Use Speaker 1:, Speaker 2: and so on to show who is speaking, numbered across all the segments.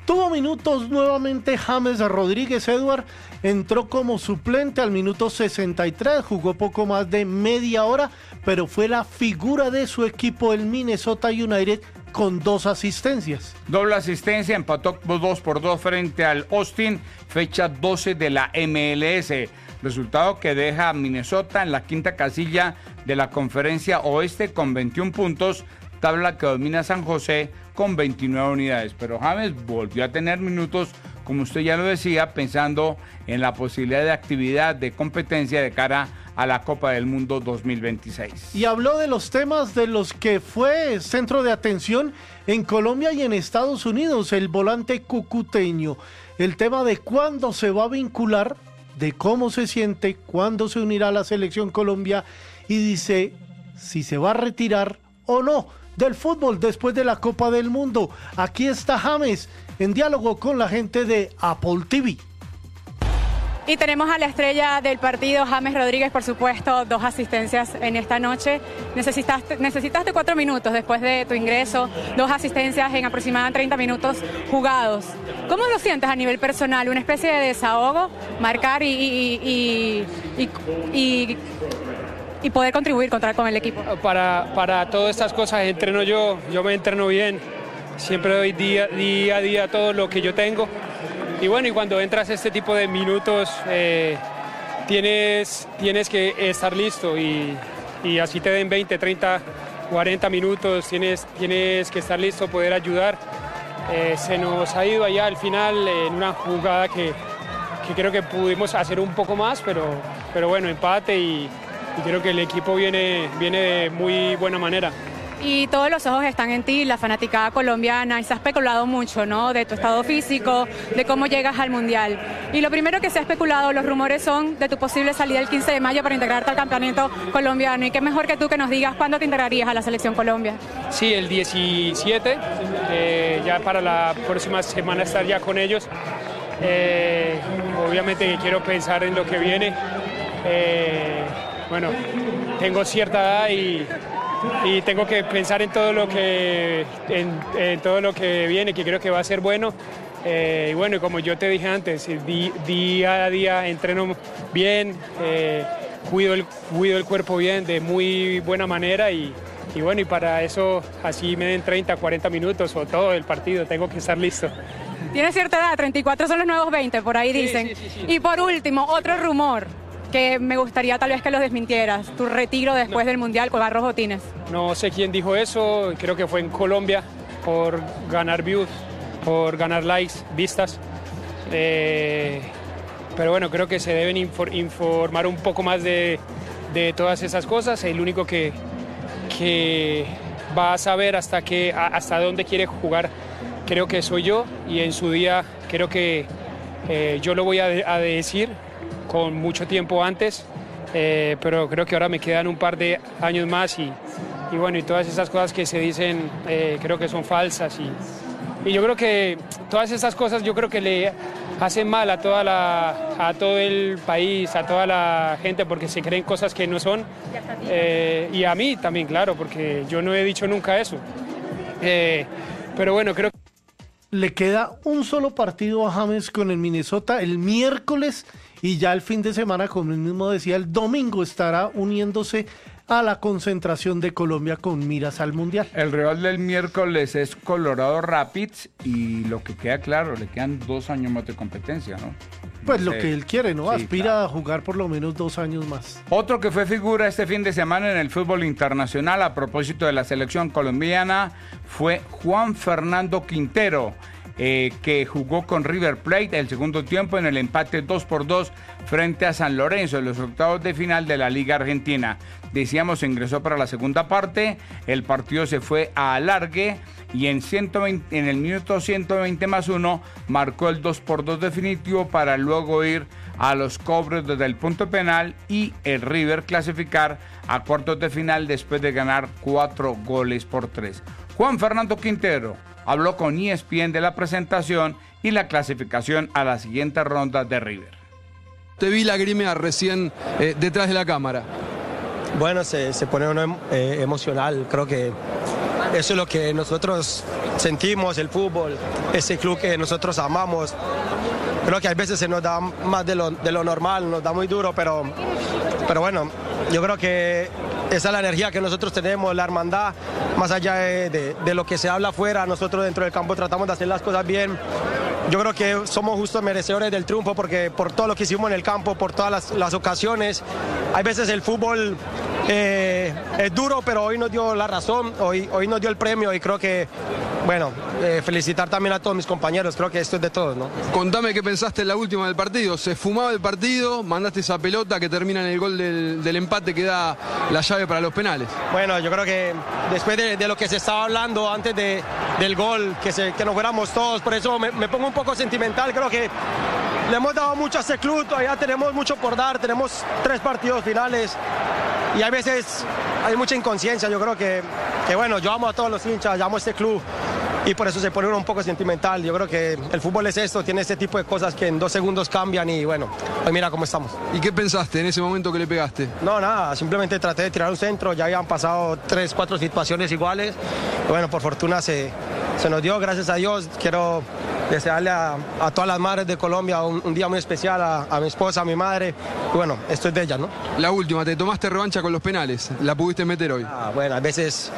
Speaker 1: Tuvo minutos nuevamente James Rodríguez. Edward entró como suplente al minuto 63, jugó poco más de media hora, pero fue la figura de su equipo, el Minnesota United, con 2 asistencias.
Speaker 2: Doble asistencia, empató 2-2 frente al Austin, fecha 12 de la MLS. Resultado que deja a Minnesota en la quinta casilla de la conferencia oeste con 21 puntos, tabla que domina San José con 29 unidades. Pero James volvió a tener minutos, como usted ya lo decía, pensando en la posibilidad de actividad, de competencia de cara a la Copa del Mundo 2026.
Speaker 1: Y habló de los temas de los que fue centro de atención en Colombia y en Estados Unidos, el volante cucuteño. El tema de cuándo se va a vincular, de cómo se siente, cuándo se unirá a la selección Colombia, y dice si se va a retirar o no del fútbol después de la Copa del Mundo. Aquí está James en diálogo con la gente de Apple TV.
Speaker 3: Y tenemos a la estrella del partido, James Rodríguez, por supuesto, 2 asistencias en esta noche. Necesitaste 4 minutos después de tu ingreso, 2 asistencias en aproximadamente 30 minutos jugados. ¿Cómo lo sientes a nivel personal? ¿Una especie de desahogo? Marcar y poder contribuir con el equipo.
Speaker 4: Para todas estas cosas entreno yo me entreno bien, siempre doy día a día todo lo que yo tengo. Y bueno, y cuando entras a este tipo de minutos, tienes que estar listo y así te den 20, 30, 40 minutos, tienes que estar listo, poder ayudar. Se nos ha ido allá al final en una jugada que creo que pudimos hacer un poco más, pero bueno, empate y creo que el equipo viene de muy buena manera.
Speaker 3: Y todos los ojos están en ti, la fanaticada colombiana, y se ha especulado mucho, ¿no?, de tu estado físico, de cómo llegas al Mundial. Y lo primero que se ha especulado, los rumores son de tu posible salida el 15 de mayo para integrarte al campeonato colombiano. Y qué mejor que tú que nos digas cuándo te integrarías a la selección Colombia.
Speaker 4: Sí, el 17, ya para la próxima semana estar ya con ellos. Obviamente quiero pensar en lo que viene. Bueno, tengo cierta edad y tengo que pensar en todo lo que viene, que creo que va a ser bueno. Y bueno, como yo te dije antes, día a día entreno bien, cuido el cuerpo bien, de muy buena manera y bueno, y para eso así me den 30, 40 minutos o todo el partido, tengo que estar listo.
Speaker 3: Tienes cierta edad, 34 son los nuevos 20, por ahí dicen. Sí. Y por último, otro rumor que me gustaría tal vez que lo desmintieras, tu retiro después del Mundial, colgar los botines.
Speaker 4: No sé quién dijo eso, creo que fue en Colombia, por ganar views, por ganar likes, vistas. Pero bueno, creo que se deben informar un poco más de todas esas cosas. El único que va a saber hasta dónde quiere jugar, creo que soy yo, y en su día creo que yo lo voy a decir con mucho tiempo antes, pero creo que ahora me quedan un par de años más y bueno, y todas esas cosas que se dicen creo que son falsas y yo creo que todas esas cosas yo creo que le hacen mal a todo el país, a toda la gente, porque se creen cosas que no son, y a mí también, claro, porque yo no he dicho nunca eso, pero bueno, creo que
Speaker 1: le queda un solo partido a James con el Minnesota el miércoles y ya el fin de semana, como él mismo decía, el domingo estará uniéndose a la concentración de Colombia con miras al Mundial.
Speaker 2: El rival del miércoles es Colorado Rapids y lo que queda claro, le quedan 2 años más de competencia, ¿no?
Speaker 1: Pues lo que él quiere, ¿no? Sí, aspira claro a jugar por lo menos 2 años más.
Speaker 2: Otro que fue figura este fin de semana en el fútbol internacional a propósito de la selección colombiana fue Juan Fernando Quintero, que jugó con River Plate el segundo tiempo en el empate 2-2 frente a San Lorenzo en los octavos de final de la Liga Argentina. Decíamos, ingresó para la segunda parte, el partido se fue a alargue y en el minuto 120+1 marcó el 2-2 definitivo para luego ir a los cobros desde el punto penal y el River clasificar a cuartos de final después de ganar 4-3. Juan Fernando Quintero habló con ESPN de la presentación y la clasificación a la siguiente ronda de River.
Speaker 5: Te vi lagrimear recién detrás de la cámara.
Speaker 6: Bueno, se pone uno emocional, creo que eso es lo que nosotros sentimos el fútbol, ese club que nosotros amamos. Creo que a veces se nos da más de lo normal, nos da muy duro, pero bueno, yo creo que esa es la energía que nosotros tenemos, la hermandad, más allá de lo que se habla afuera, nosotros dentro del campo tratamos de hacer las cosas bien. Yo creo que somos justos merecedores del triunfo porque por todo lo que hicimos en el campo, por todas las ocasiones. Hay veces el fútbol es duro, pero hoy nos dio la razón, hoy nos dio el premio y creo que, bueno, felicitar también a todos mis compañeros, creo que esto es de todos, ¿no?
Speaker 5: Contame qué pensaste en la última del partido. Se fumaba el partido, mandaste esa pelota que termina en el gol del empate que da la llave para los penales.
Speaker 6: Bueno, yo creo que después de lo que se estaba hablando antes del gol, que nos fuéramos todos, por eso me pongo un poco sentimental, creo que le hemos dado mucho a este club, todavía tenemos mucho por dar, tenemos 3 partidos finales y a veces hay mucha inconsciencia, yo creo que bueno, yo amo a todos los hinchas, yo amo a este club y por eso se pone uno un poco sentimental. Yo creo que el fútbol es esto, tiene este tipo de cosas que en 2 segundos cambian y bueno, hoy mira cómo estamos.
Speaker 5: ¿Y qué pensaste en ese momento que le pegaste?
Speaker 6: No, nada, simplemente traté de tirar un centro, ya habían pasado 3, 4 situaciones iguales y bueno, por fortuna se nos dio, gracias a Dios. Quiero desearle a todas las madres de Colombia un día muy especial, a mi esposa, a mi madre, y bueno, esto es de ellas, ¿no?
Speaker 5: La última, te tomaste revancha con los penales, la pudiste meter hoy.
Speaker 6: Bueno, a veces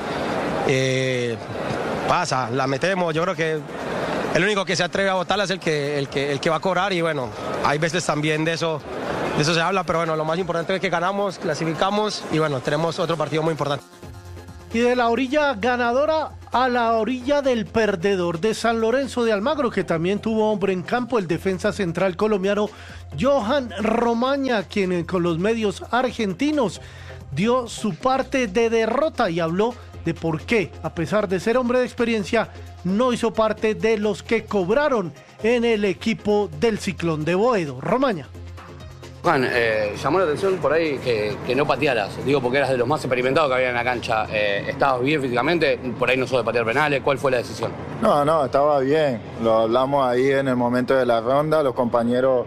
Speaker 6: pasa, la metemos, yo creo que el único que se atreve a botarla es el que va a cobrar y bueno, hay veces también de eso se habla, pero bueno, lo más importante es que ganamos, clasificamos y bueno, tenemos otro partido muy importante.
Speaker 1: Y de la orilla ganadora a la orilla del perdedor de San Lorenzo de Almagro, que también tuvo hombre en campo, el defensa central colombiano Johan Romaña, quien con los medios argentinos dio su parte de derrota y habló de por qué, a pesar de ser hombre de experiencia, no hizo parte de los que cobraron en el equipo del Ciclón de Boedo. Romaña.
Speaker 7: Juan, llamó la atención por ahí que no patearas, digo porque eras de los más experimentados que había en la cancha. ¿Estabas bien físicamente? Por ahí no sos de patear penales, ¿cuál fue la decisión?
Speaker 8: No, estaba bien, lo hablamos ahí en el momento de la ronda, los compañeros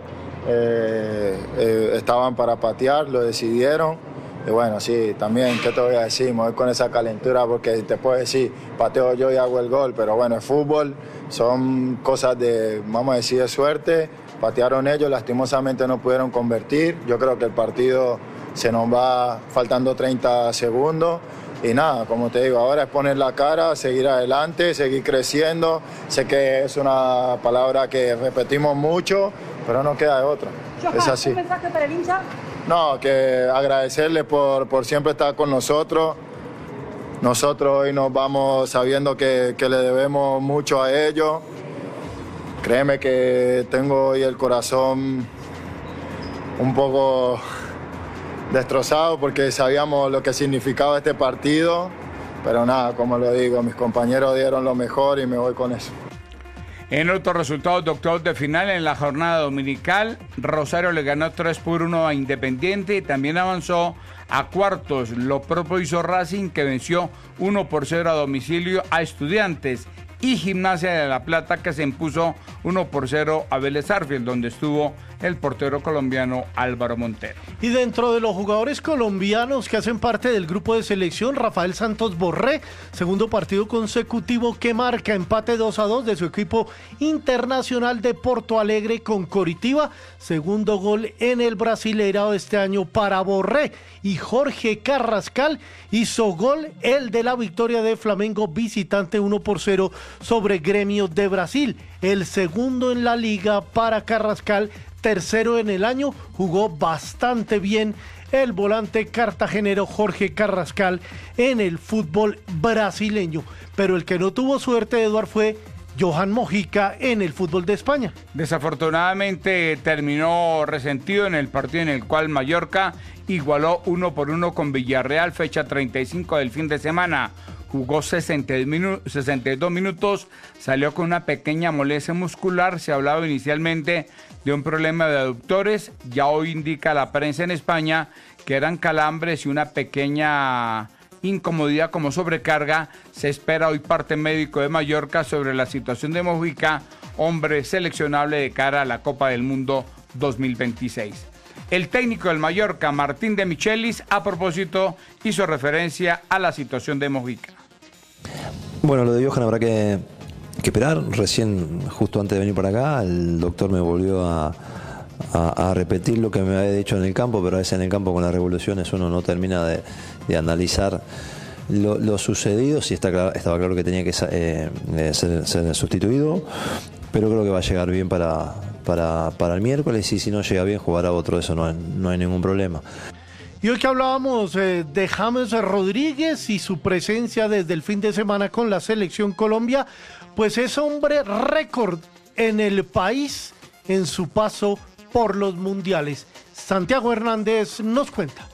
Speaker 8: estaban para patear, lo decidieron. Y bueno, sí, también, ¿qué te voy a decir? Me voy con esa calentura porque te puedo decir, pateo yo y hago el gol, pero bueno, el fútbol son cosas de, vamos a decir, de suerte. Patearon ellos, lastimosamente no pudieron convertir. Yo creo que el partido se nos va faltando 30 segundos. Y nada, como te digo, ahora es poner la cara, seguir adelante, seguir creciendo. Sé que es una palabra que repetimos mucho, pero no queda de otra. Es así.
Speaker 9: ¿Un mensaje para el hincha?
Speaker 8: No, que agradecerle por siempre estar con nosotros. Nosotros hoy nos vamos sabiendo que le debemos mucho a ellos. Créeme que tengo hoy el corazón un poco destrozado porque sabíamos lo que significaba este partido, pero nada, como lo digo, mis compañeros dieron lo mejor y me voy con eso.
Speaker 2: En otros resultados de octavos de final, en la jornada dominical, Rosario le ganó 3-1 a Independiente y también avanzó a cuartos. Lo propio hizo Racing, que venció 1-0 a domicilio a Estudiantes, y Gimnasia de La Plata, que se impuso 1-0 a Vélez Sarsfield, donde estuvo el portero colombiano Álvaro Montero.
Speaker 1: Y dentro de los jugadores colombianos que hacen parte del grupo de selección, Rafael Santos Borré, segundo partido consecutivo que marca empate 2-2 de su equipo internacional de Porto Alegre con Coritiba, segundo gol en el Brasileirao este año para Borré, y Jorge Carrascal hizo gol, el de la victoria de Flamengo visitante 1-0 sobre Gremio de Brasil, el segundo en la liga para Carrascal, tercero en el año. Jugó bastante bien el volante cartagenero Jorge Carrascal en el fútbol brasileño, pero el que no tuvo suerte, Eduard, fue Johan Mojica en el fútbol de España.
Speaker 2: Desafortunadamente terminó resentido en el partido en el cual Mallorca igualó 1-1 con Villarreal, fecha 35 del fin de semana. Jugó 62 minutos, salió con una pequeña molestia muscular. Se hablaba inicialmente de un problema de aductores. Ya hoy indica la prensa en España que eran calambres y una pequeña incomodidad como sobrecarga. Se espera hoy parte médico de Mallorca sobre la situación de Mojica, hombre seleccionable de cara a la Copa del Mundo 2026. El técnico del Mallorca, Martín de Michelis, a propósito, hizo referencia a la situación de Mojica.
Speaker 10: Bueno, lo de Johan habrá que
Speaker 9: esperar. Recién, justo antes de venir para acá, el doctor me volvió a repetir lo que me había dicho en el campo, pero a veces en el campo con las revoluciones uno no termina de analizar lo sucedido. Sí, estaba claro que tenía que ser sustituido, pero creo que va a llegar bien para el miércoles, y si no llega bien jugará otro, eso no hay ningún problema.
Speaker 1: Y hoy que hablábamos de James Rodríguez y su presencia desde el fin de semana con la selección Colombia, pues es hombre récord en el país en su paso por los mundiales. Santiago Hernández nos cuenta.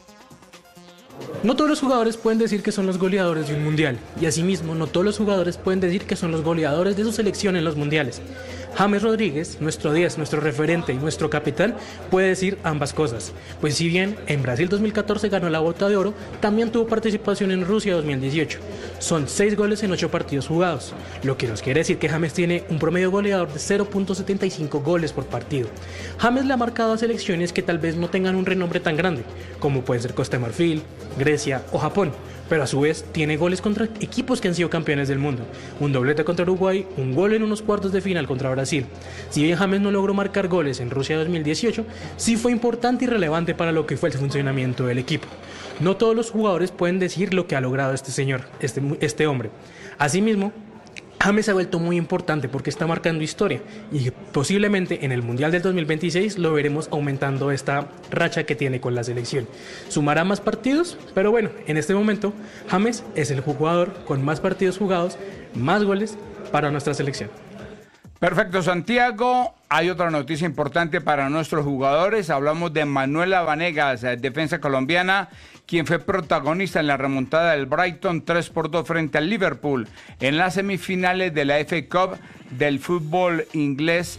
Speaker 10: No todos los jugadores pueden decir que son los goleadores de un mundial, y asimismo no todos los jugadores pueden decir que son los goleadores de su selección en los mundiales. James Rodríguez, nuestro 10, nuestro referente y nuestro capitán, puede decir ambas cosas, pues si bien en Brasil 2014 ganó la Bota de Oro, también tuvo participación en Rusia 2018. Son 6 goles en 8 partidos jugados, lo que nos quiere decir que James tiene un promedio goleador de 0.75 goles por partido. James le ha marcado a selecciones que tal vez no tengan un renombre tan grande, como puede ser Costa de Marfil, Grecia o Japón, pero a su vez tiene goles contra equipos que han sido campeones del mundo, un doblete contra Uruguay, un gol en unos cuartos de final contra Brasil. Si bien James no logró marcar goles en Rusia 2018, sí fue importante y relevante para lo que fue el funcionamiento del equipo. No todos los jugadores pueden decir lo que ha logrado este señor, este hombre. Asimismo, James se ha vuelto muy importante porque está marcando historia, y posiblemente en el Mundial del 2026 lo veremos aumentando esta racha que tiene con la selección. Sumará más partidos, pero bueno, en este momento James es el jugador con más partidos jugados, más goles para nuestra selección.
Speaker 2: Perfecto, Santiago. Hay otra noticia importante para nuestros jugadores. Hablamos de Manuela Vanegas, defensa colombiana, quien fue protagonista en la remontada del Brighton 3-2 frente al Liverpool en las semifinales de la FA Cup del fútbol inglés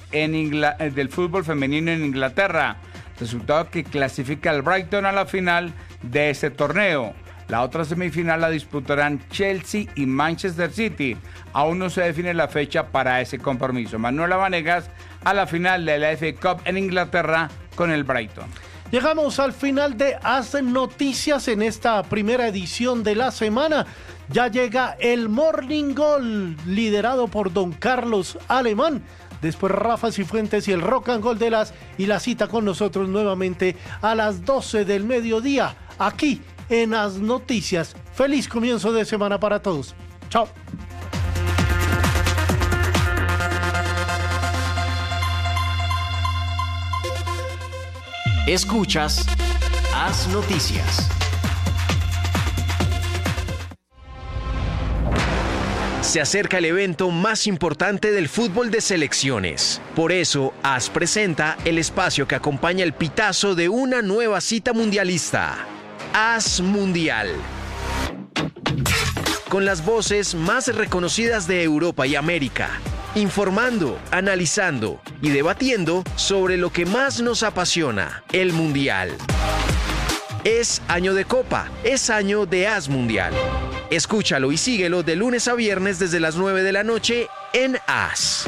Speaker 2: del fútbol femenino en Inglaterra. Resultado que clasifica al Brighton a la final de este torneo. La otra semifinal la disputarán Chelsea y Manchester City. Aún no se define la fecha para ese compromiso. Manuela Vanegas a la final de la FA Cup en Inglaterra con el Brighton.
Speaker 1: Llegamos al final de Haz Noticias en esta primera edición de la semana. Ya llega el Morning Goal, liderado por don Carlos Alemán. Después Rafa Cifuentes y el Rock and Gold y la cita con nosotros nuevamente a las 12 del mediodía, aquí en Haz Noticias. Feliz comienzo de semana para todos. Chao.
Speaker 11: Escuchas Haz Noticias. Se acerca el evento más importante del fútbol de selecciones. Por eso, AS presenta el espacio que acompaña el pitazo de una nueva cita mundialista. AS Mundial. Con las voces más reconocidas de Europa y América, informando, analizando y debatiendo sobre lo que más nos apasiona, el Mundial. Es año de Copa, es año de AS Mundial. Escúchalo y síguelo de lunes a viernes desde las 9 de la noche en AS.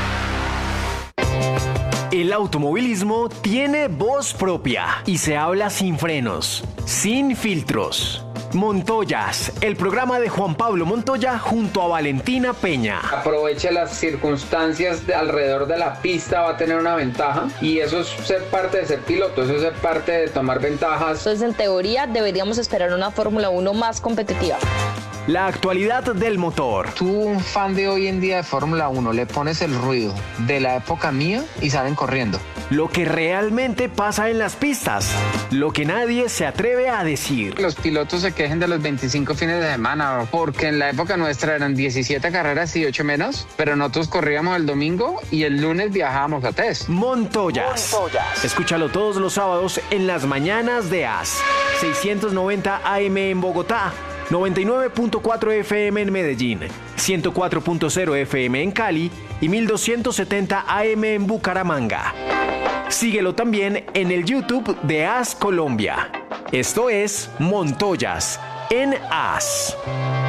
Speaker 11: El automovilismo tiene voz propia y se habla sin frenos, sin filtros. Montoyas, el programa de Juan Pablo Montoya junto a Valentina Peña.
Speaker 12: Aproveche las circunstancias alrededor de la pista, va a tener una ventaja, y eso es ser parte de ser piloto, eso es ser parte de tomar ventajas.
Speaker 13: Entonces, en teoría, deberíamos esperar una Fórmula 1 más competitiva.
Speaker 11: La actualidad del motor.
Speaker 12: Tú, un fan de hoy en día de Fórmula 1, le pones el ruido de la época mía y salen corriendo.
Speaker 11: Lo que realmente pasa en las pistas, lo que nadie se atreve a decir.
Speaker 12: Los pilotos se quejen de los 25 fines de semana, porque en la época nuestra eran 17 carreras y 8 menos, pero nosotros corríamos el domingo y el lunes viajábamos a test.
Speaker 11: Montoyas. Escúchalo todos los sábados en las mañanas de AS. 690 AM en Bogotá, 99.4 FM en Medellín, 104.0 FM en Cali y 1270 AM en Bucaramanga. Síguelo también en el YouTube de AS Colombia. Esto es Montoyas en AS.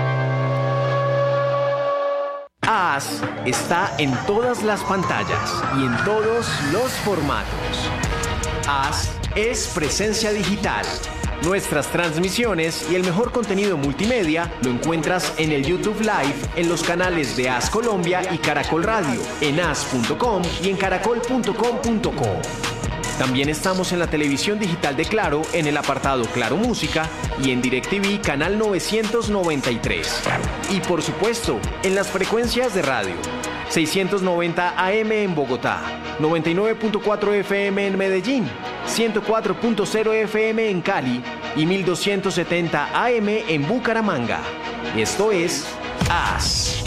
Speaker 11: AS está en todas las pantallas y en todos los formatos. AS es Presencia Digital. Nuestras transmisiones y el mejor contenido multimedia lo encuentras en el YouTube Live en los canales de AS Colombia y Caracol Radio, en as.com y en caracol.com.co. También estamos en la televisión digital de Claro en el apartado Claro Música y en DirecTV canal 993. Y por supuesto, en las frecuencias de radio. 690 AM en Bogotá, 99.4 FM en Medellín, 104.0 FM en Cali y 1270 AM en Bucaramanga. Esto es AS.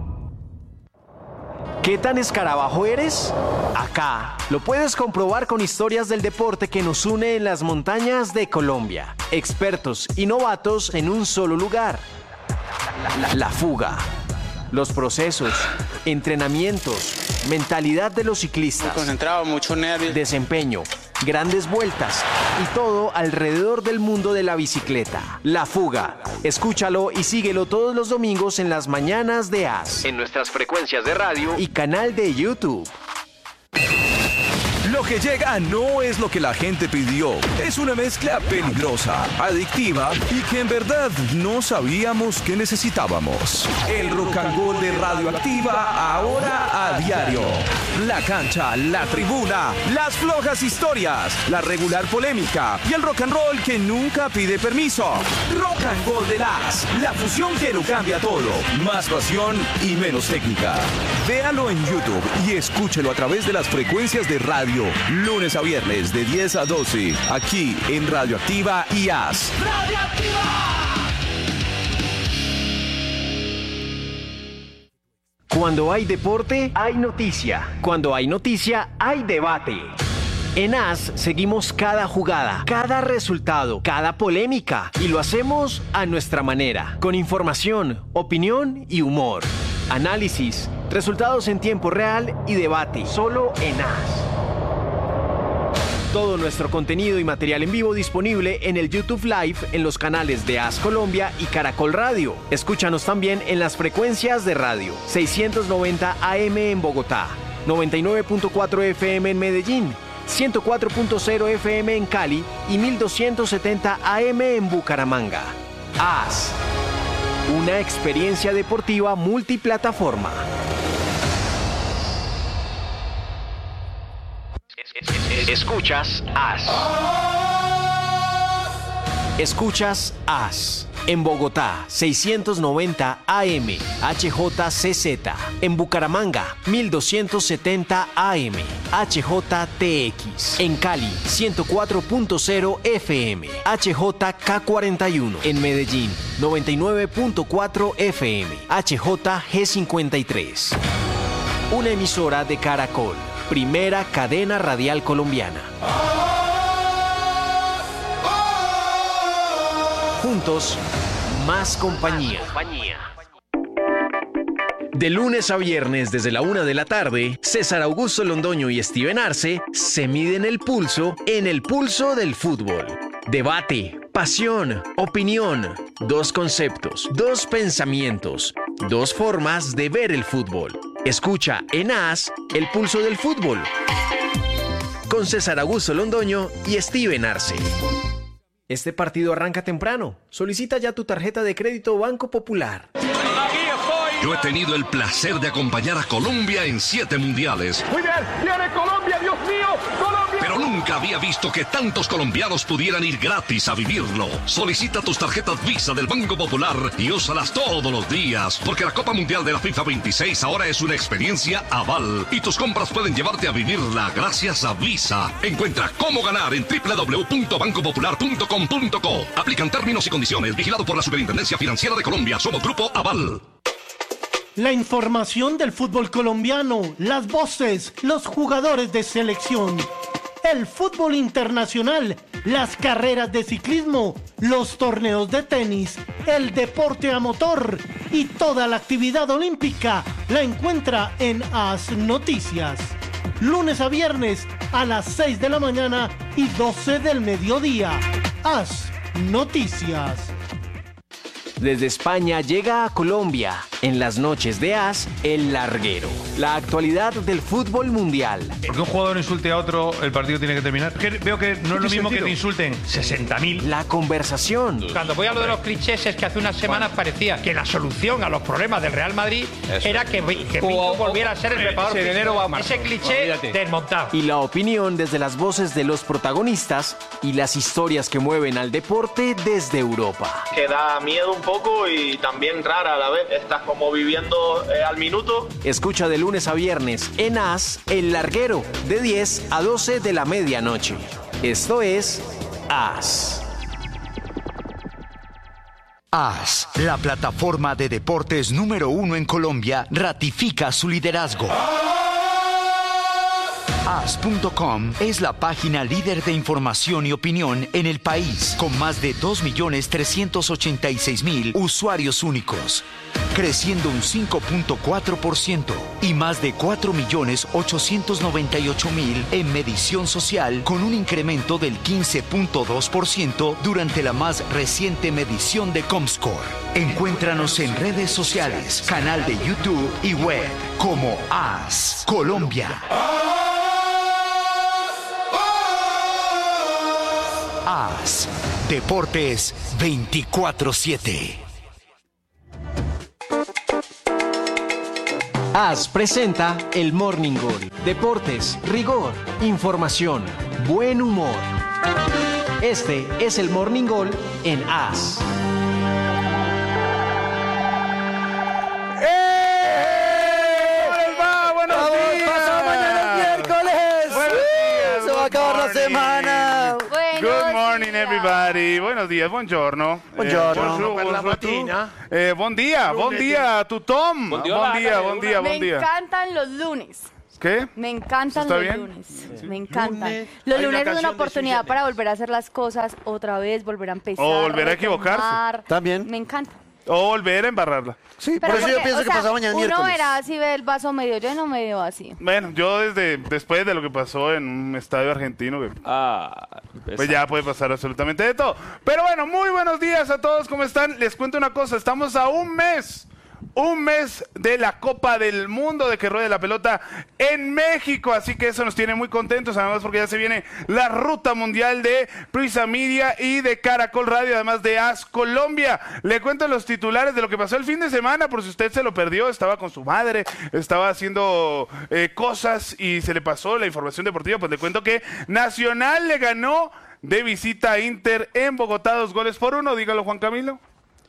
Speaker 11: ¿Qué tan escarabajo eres? Acá lo puedes comprobar con historias del deporte que nos une en las montañas de Colombia. Expertos y novatos en un solo lugar. La fuga. Los procesos, entrenamientos, mentalidad de los ciclistas. Muy concentrado, mucho nervio. Desempeño, grandes vueltas y todo alrededor del mundo de la bicicleta. La fuga. Escúchalo y síguelo todos los domingos en las mañanas de AS. En nuestras frecuencias de radio y canal de YouTube.
Speaker 14: Lo que llega no es lo que la gente pidió. Es una mezcla peligrosa, adictiva y que en verdad no sabíamos que necesitábamos. El rock and roll de Radioactiva ahora a diario. La cancha, la tribuna, las flojas historias, la regular polémica y el rock and roll que nunca pide permiso. Rock and roll de la fusión que lo cambia todo. Más pasión y menos técnica. Véalo en YouTube y escúchelo a través de las frecuencias de radio. Lunes a viernes de 10 a 12, aquí en Radioactiva y AS. ¡Radioactiva!
Speaker 11: Cuando hay deporte, hay noticia. Cuando hay noticia, hay debate. En AS seguimos cada jugada, cada resultado, cada polémica y lo hacemos a nuestra manera, con información, opinión y humor. Análisis, resultados en tiempo real y debate, solo en AS. Todo nuestro contenido y material en vivo disponible en el YouTube Live en los canales de AS Colombia y Caracol Radio. Escúchanos también en las frecuencias de radio. 690 AM en Bogotá, 99.4 FM en Medellín, 104.0 FM en Cali y 1270 AM en Bucaramanga. AS. Una experiencia deportiva multiplataforma. Escuchas AS. Escuchas AS. En Bogotá, 690 AM, HJCZ. En Bucaramanga, 1270 AM, HJTX. En Cali, 104.0 FM, HJK41. En Medellín, 99.4 FM, HJG53. Una emisora de Caracol. Primera cadena radial colombiana. Juntos, más compañía. De lunes a viernes desde la 1 de la tarde, César Augusto Londoño y Steven Arce se miden el pulso en el pulso del fútbol. Debate, pasión, opinión, dos conceptos, dos pensamientos, dos formas de ver el fútbol. Escucha en AS el pulso del fútbol con César Augusto Londoño y Steven Arce. Este partido arranca temprano. Solicita ya tu tarjeta de crédito Banco Popular.
Speaker 15: Yo he tenido el placer de acompañar a Colombia en 7 mundiales.
Speaker 16: Muy bien, viene Colombia, Dios mío, Colombia.
Speaker 15: Pero nunca había visto que tantos colombianos pudieran ir gratis a vivirlo. Solicita tus tarjetas Visa del Banco Popular y úsalas todos los días, porque la Copa Mundial de la FIFA 26 ahora es una experiencia aval y tus compras pueden llevarte a vivirla gracias a Visa. Encuentra cómo ganar en www.bancopopular.com.co. Aplican términos y condiciones. Vigilado por la Superintendencia Financiera de Colombia. Somos Grupo Aval.
Speaker 1: La información del fútbol colombiano, las voces, los jugadores de selección, el fútbol internacional, las carreras de ciclismo, los torneos de tenis, el deporte a motor y toda la actividad olímpica la encuentra en AS Noticias. Lunes a viernes a las 6 de la mañana y 12 del mediodía. AS Noticias.
Speaker 11: Desde España llega a Colombia En las noches de As, El Larguero. La actualidad del fútbol mundial.
Speaker 17: Que un jugador insulte a otro, el partido tiene que terminar. Veo que no es lo mismo que te insulten 60.000.
Speaker 11: La conversación.
Speaker 18: Cuando voy a lo de los clichés es que hace unas semanas parecía que la solución a los problemas del Real Madrid era que Pinto volviera a ser el preparador. Ese cliché desmontado.
Speaker 11: Y la opinión desde las voces de los protagonistas y las historias que mueven al deporte desde Europa.
Speaker 19: Que da miedo un poco y también rara a la vez. Estás como viviendo al minuto.
Speaker 11: Escucha de lunes a viernes en As, El Larguero, de 10 a 12 de la medianoche. Esto es As.
Speaker 20: As, la plataforma de deportes número 1 en Colombia, ratifica su liderazgo. As.com es la página líder de información y opinión en el país, con más de 2.386.000 usuarios únicos, creciendo un 5.4% y más de 4.898.000 en medición social, con un incremento del 15.2% durante la más reciente medición de Comscore. Encuéntranos en redes sociales, canal de YouTube y web como As Colombia. As, Deportes 24/7.
Speaker 11: As presenta el Morning Goal. Deportes, rigor, información, buen humor. Este es el Morning Goal en As.
Speaker 21: Good morning, everybody. Buenos días, buongiorno.
Speaker 1: Buongiorno.
Speaker 21: Buon día, tu Tom. Buen día.
Speaker 22: Me encantan los lunes.
Speaker 21: ¿Qué?
Speaker 22: Me encantan
Speaker 21: ¿Está
Speaker 22: los
Speaker 21: bien?
Speaker 22: lunes. Me encantan. Los lunes es una oportunidad para volver a hacer las cosas otra vez, volver a empezar.
Speaker 21: O volver a equivocarse.
Speaker 1: También.
Speaker 22: Me encanta.
Speaker 21: O volver a embarrarla.
Speaker 1: Sí,
Speaker 22: Pero
Speaker 1: por eso yo
Speaker 22: porque,
Speaker 1: pienso
Speaker 22: o
Speaker 1: que
Speaker 22: sea,
Speaker 1: pasado mañana
Speaker 22: uno
Speaker 1: miércoles.
Speaker 22: verá si ve el vaso medio lleno o medio vacío.
Speaker 21: Bueno, yo después de lo que pasó en un estadio argentino, pues ya puede pasar absolutamente de todo. Pero bueno, muy buenos días a todos, ¿cómo están? Les cuento una cosa, estamos a un mes de la Copa del Mundo, de que ruede la pelota en México, así que eso nos tiene muy contentos, además porque ya se viene la ruta mundial de Prisa Media y de Caracol Radio, además de As Colombia. Le cuento los titulares de lo que pasó el fin de semana, por si usted se lo perdió, estaba con su madre, estaba haciendo cosas y se le pasó la información deportiva, pues le cuento que Nacional le ganó de visita a Inter en Bogotá 2-1, dígalo Juan Camilo.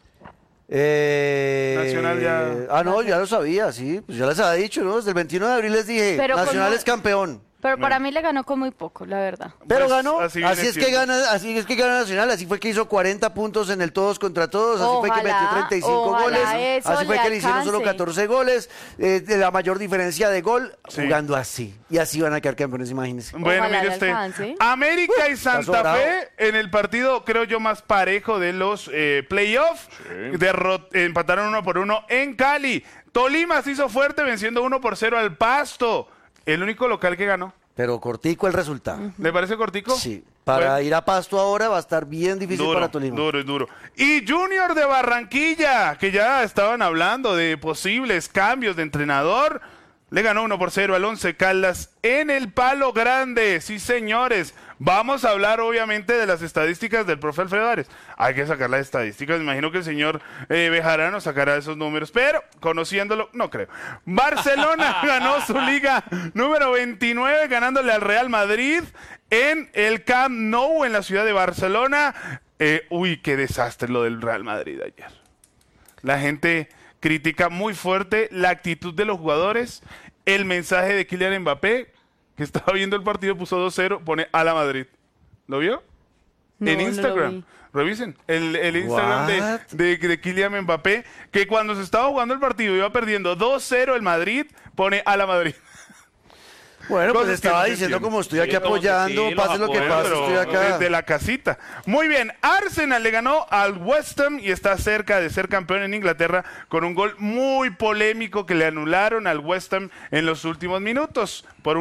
Speaker 21: Nacional ya...
Speaker 23: no, ya lo sabía, sí. Pues ya les había dicho, ¿no? Desde el 21 de abril les dije,
Speaker 22: Pero
Speaker 23: Nacional es campeón.
Speaker 22: Pero para mí le ganó con muy poco, la verdad.
Speaker 23: Pero
Speaker 21: Pues,
Speaker 23: ganó,
Speaker 21: así
Speaker 23: así es que gana Nacional, así fue que hizo 40 puntos en el todos contra todos, así fue que metió 35 goles, así fue que le hicieron solo 14 goles, de la mayor diferencia de gol, jugando así. Y así van a quedar campeones, imagínense.
Speaker 21: Bueno, mire usted, América y Santa Fe en el partido, creo yo, más parejo de los playoffs, empataron 1-1 en Cali. Tolima se hizo fuerte venciendo 1-0 al Pasto. El único local que ganó.
Speaker 23: Pero cortico el resultado.
Speaker 21: ¿Le parece cortico?
Speaker 23: Sí. Para ir a Pasto ahora va a estar bien difícil para Tolima.
Speaker 21: Duro. Y Junior de Barranquilla, que ya estaban hablando de posibles cambios de entrenador, le ganó 1-0 al Once Caldas en el Palo Grande. Sí, señores. Vamos a hablar, obviamente, de las estadísticas del profe Alfredo Ares. Hay que sacar las estadísticas. Me imagino que el señor Bejarano sacará esos números, pero conociéndolo, no creo. Barcelona ganó su liga número 29, ganándole al Real Madrid en el Camp Nou, en la ciudad de Barcelona. Qué desastre lo del Real Madrid ayer. La gente critica muy fuerte la actitud de los jugadores, el mensaje de Kylian Mbappé, que estaba viendo el partido, puso 2-0, pone a la Madrid. ¿Lo vio?
Speaker 22: No,
Speaker 21: en Instagram.
Speaker 22: no lo vi.
Speaker 21: Revisen el Instagram de Kylian Mbappé, que cuando se estaba jugando el partido iba perdiendo 2-0 el Madrid, pone a la Madrid.
Speaker 23: Bueno, pues estaba diciendo como estoy aquí apoyando, pase lo que pase, estoy acá.
Speaker 21: Desde la casita. Muy bien, Arsenal le ganó al West Ham y está cerca de ser campeón en Inglaterra con un gol muy polémico que le anularon al West Ham en los últimos minutos por una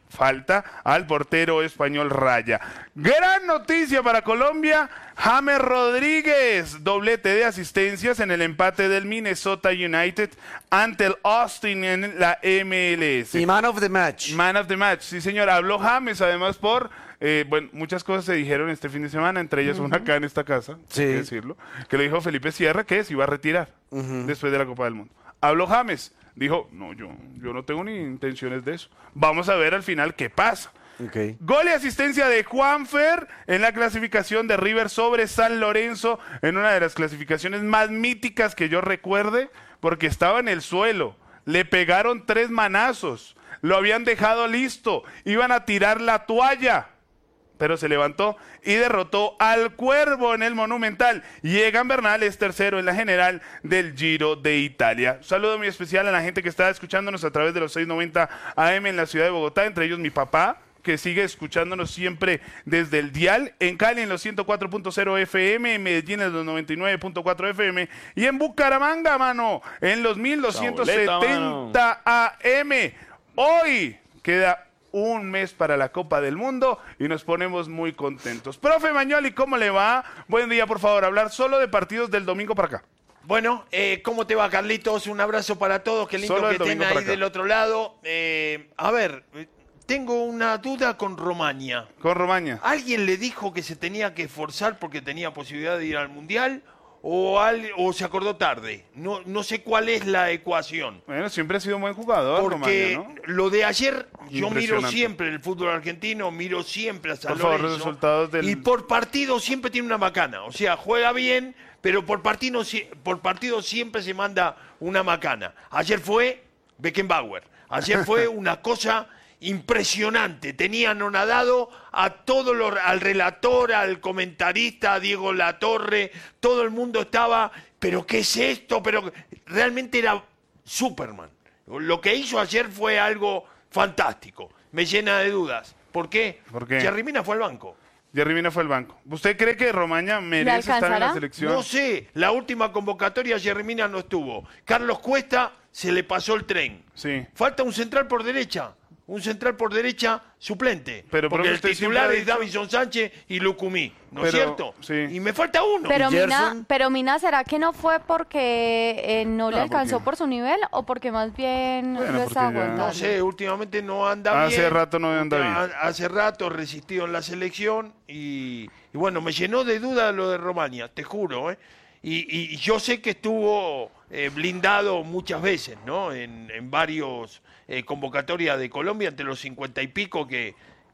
Speaker 21: falta al portero español Raya. Gran noticia para Colombia, James Rodríguez, doblete de asistencias en el empate del Minnesota United ante el Austin en la MLS.
Speaker 23: Y Man of the Match.
Speaker 21: Man of the Match, sí señor. Habló James además por... bueno, muchas cosas se dijeron este fin de semana, entre ellas una acá en esta casa, hay que decirlo, que le dijo Felipe Sierra que se iba a retirar después de la Copa del Mundo. Habló James, dijo, no, yo no tengo ni intenciones de eso. Vamos a ver al final qué pasa.
Speaker 23: Okay.
Speaker 21: Gol y asistencia de Juanfer en la clasificación de River sobre San Lorenzo, en una de las clasificaciones más míticas que yo recuerde, porque estaba en el suelo, le pegaron 3 manazos, lo habían dejado listo, iban a tirar la toalla, pero se levantó y derrotó al Cuervo en el Monumental. Y Egan Bernal es tercero en la general del Giro de Italia. Un saludo muy especial a la gente que está escuchándonos a través de los 690 AM en la ciudad de Bogotá, entre ellos mi papá, que sigue escuchándonos siempre desde el dial, en Cali en los 104.0 FM, en Medellín en los 99.4 FM y en Bucaramanga, mano, en los 1270 AM. Hoy queda un mes para la Copa del Mundo y nos ponemos muy contentos. Profe Magnoli, ¿cómo le va? Buen día, por favor, hablar solo de partidos del domingo para acá.
Speaker 3: Bueno, ¿cómo te va, Carlitos? Un abrazo para todos, qué lindo que estén ahí del otro lado. A ver, tengo una duda con Romaña.
Speaker 21: ¿Con Romaña?
Speaker 3: ¿Alguien le dijo que se tenía que esforzar porque tenía posibilidad de ir al Mundial? ¿O se acordó tarde? No sé cuál es la ecuación.
Speaker 21: Bueno, siempre ha sido un buen jugador,
Speaker 3: porque
Speaker 21: Romaña, ¿no?
Speaker 3: Lo de ayer, yo miro siempre el fútbol argentino, miro siempre a San
Speaker 21: Por favor,
Speaker 3: Lorenzo,
Speaker 21: los resultados del...
Speaker 3: y por partido siempre tiene una macana. O sea, juega bien, pero por partido siempre se manda una macana. Ayer fue Beckenbauer. Ayer fue una cosa impresionante. Tenía anonadado a al relator, al comentarista, a Diego Latorre. Todo el mundo estaba, ¿pero qué es esto? Pero realmente era Superman. Lo que hizo ayer fue algo fantástico. Me llena de dudas. ¿Por qué? Jerry Mina fue al banco.
Speaker 21: Jerry Mina fue al banco. ¿Usted cree que Romaña merece estar en la selección?
Speaker 3: No sé. La última convocatoria Jerry Mina no estuvo. Carlos Cuesta se le pasó el tren.
Speaker 21: Sí.
Speaker 3: Falta un central por derecha. Un central por derecha suplente.
Speaker 21: Pero
Speaker 3: porque el titular es Davinson Sánchez y Lucumí, ¿no es cierto?
Speaker 21: Sí.
Speaker 3: Y me falta uno.
Speaker 22: Pero Mina, ¿será que no fue porque no le alcanzó por su nivel o porque más bien lo está aguantando?
Speaker 3: No sé, últimamente no anda bien.
Speaker 21: Hace rato no anda bien.
Speaker 3: Hace rato resistido en la selección y bueno, me llenó de duda lo de Romaña, te juro, Y yo sé que estuvo blindado muchas veces, ¿no? En varios convocatorias de Colombia, entre los 50 y pico que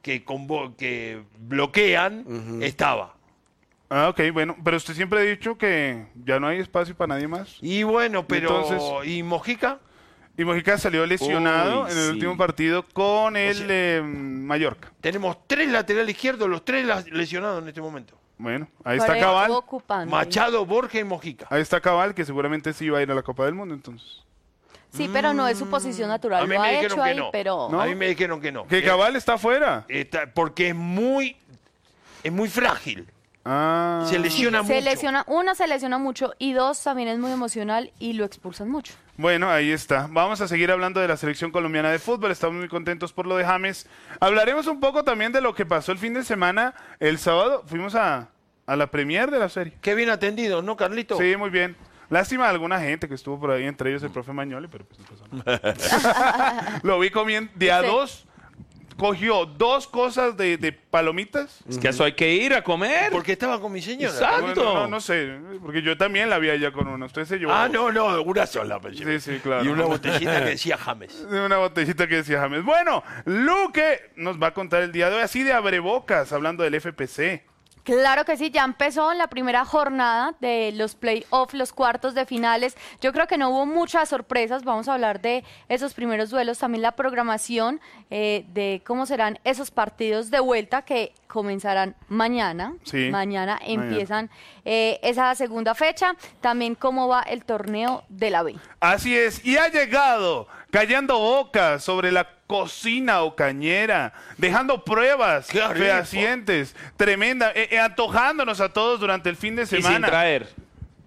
Speaker 3: bloquean, estaba.
Speaker 21: Ah, ok, bueno, pero usted siempre ha dicho que ya no hay espacio para nadie más.
Speaker 3: Y bueno, pero...
Speaker 21: Entonces,
Speaker 3: ¿y Mojica?
Speaker 21: Y Mojica salió lesionado en el último partido con el Mallorca.
Speaker 3: Tenemos 3 laterales izquierdos, los 3 lesionados en este momento.
Speaker 21: Bueno, ahí está Cabal.
Speaker 3: Machado, Borja y Mojica.
Speaker 21: Ahí está Cabal, que seguramente sí va a ir a la Copa del Mundo, entonces.
Speaker 22: Sí, pero no es su posición natural.
Speaker 3: A mí me dijeron que no.
Speaker 22: Pero...
Speaker 3: A mí me dijeron que no.
Speaker 21: Que Cabal está afuera.
Speaker 3: Porque es muy frágil. Se lesiona mucho.
Speaker 22: Se lesiona mucho y 2 también es muy emocional y lo expulsan mucho.
Speaker 21: Bueno, ahí está. Vamos a seguir hablando de la selección colombiana de fútbol. Estamos muy contentos por lo de James. Hablaremos un poco también de lo que pasó el fin de semana. El sábado fuimos a la premier de la serie.
Speaker 3: Qué bien atendido, ¿no, Carlito?
Speaker 21: Sí, muy bien. Lástima de alguna gente que estuvo por ahí, entre ellos el profe Magnoli, pero pues no pasó nada. Lo vi comiendo de a 2. Cogió 2 cosas de palomitas.
Speaker 4: Es que eso hay que ir a comer.
Speaker 3: Porque estaba con mi señora.
Speaker 4: Exacto.
Speaker 21: Bueno, no sé, porque yo también la vi allá con una. Usted se llevó.
Speaker 3: No, una sola.
Speaker 21: Sí, claro.
Speaker 3: Y una botellita que decía James.
Speaker 21: Una botellita que decía James. Bueno, Luque nos va a contar el día de hoy, así de abrebocas, hablando del FPC.
Speaker 22: Claro que sí, ya empezó la primera jornada de los play-off, los cuartos de finales. Yo creo que no hubo muchas sorpresas, vamos a hablar de esos primeros duelos, también la programación de cómo serán esos partidos de vuelta que comenzarán mañana.
Speaker 21: Sí,
Speaker 22: mañana empiezan esa segunda fecha, también cómo va el torneo de la B.
Speaker 21: Así es, y ha llegado callando bocas sobre la cocina ocañera, dejando pruebas fehacientes, tremenda, antojándonos a todos durante el fin de semana.
Speaker 4: Y sin traer.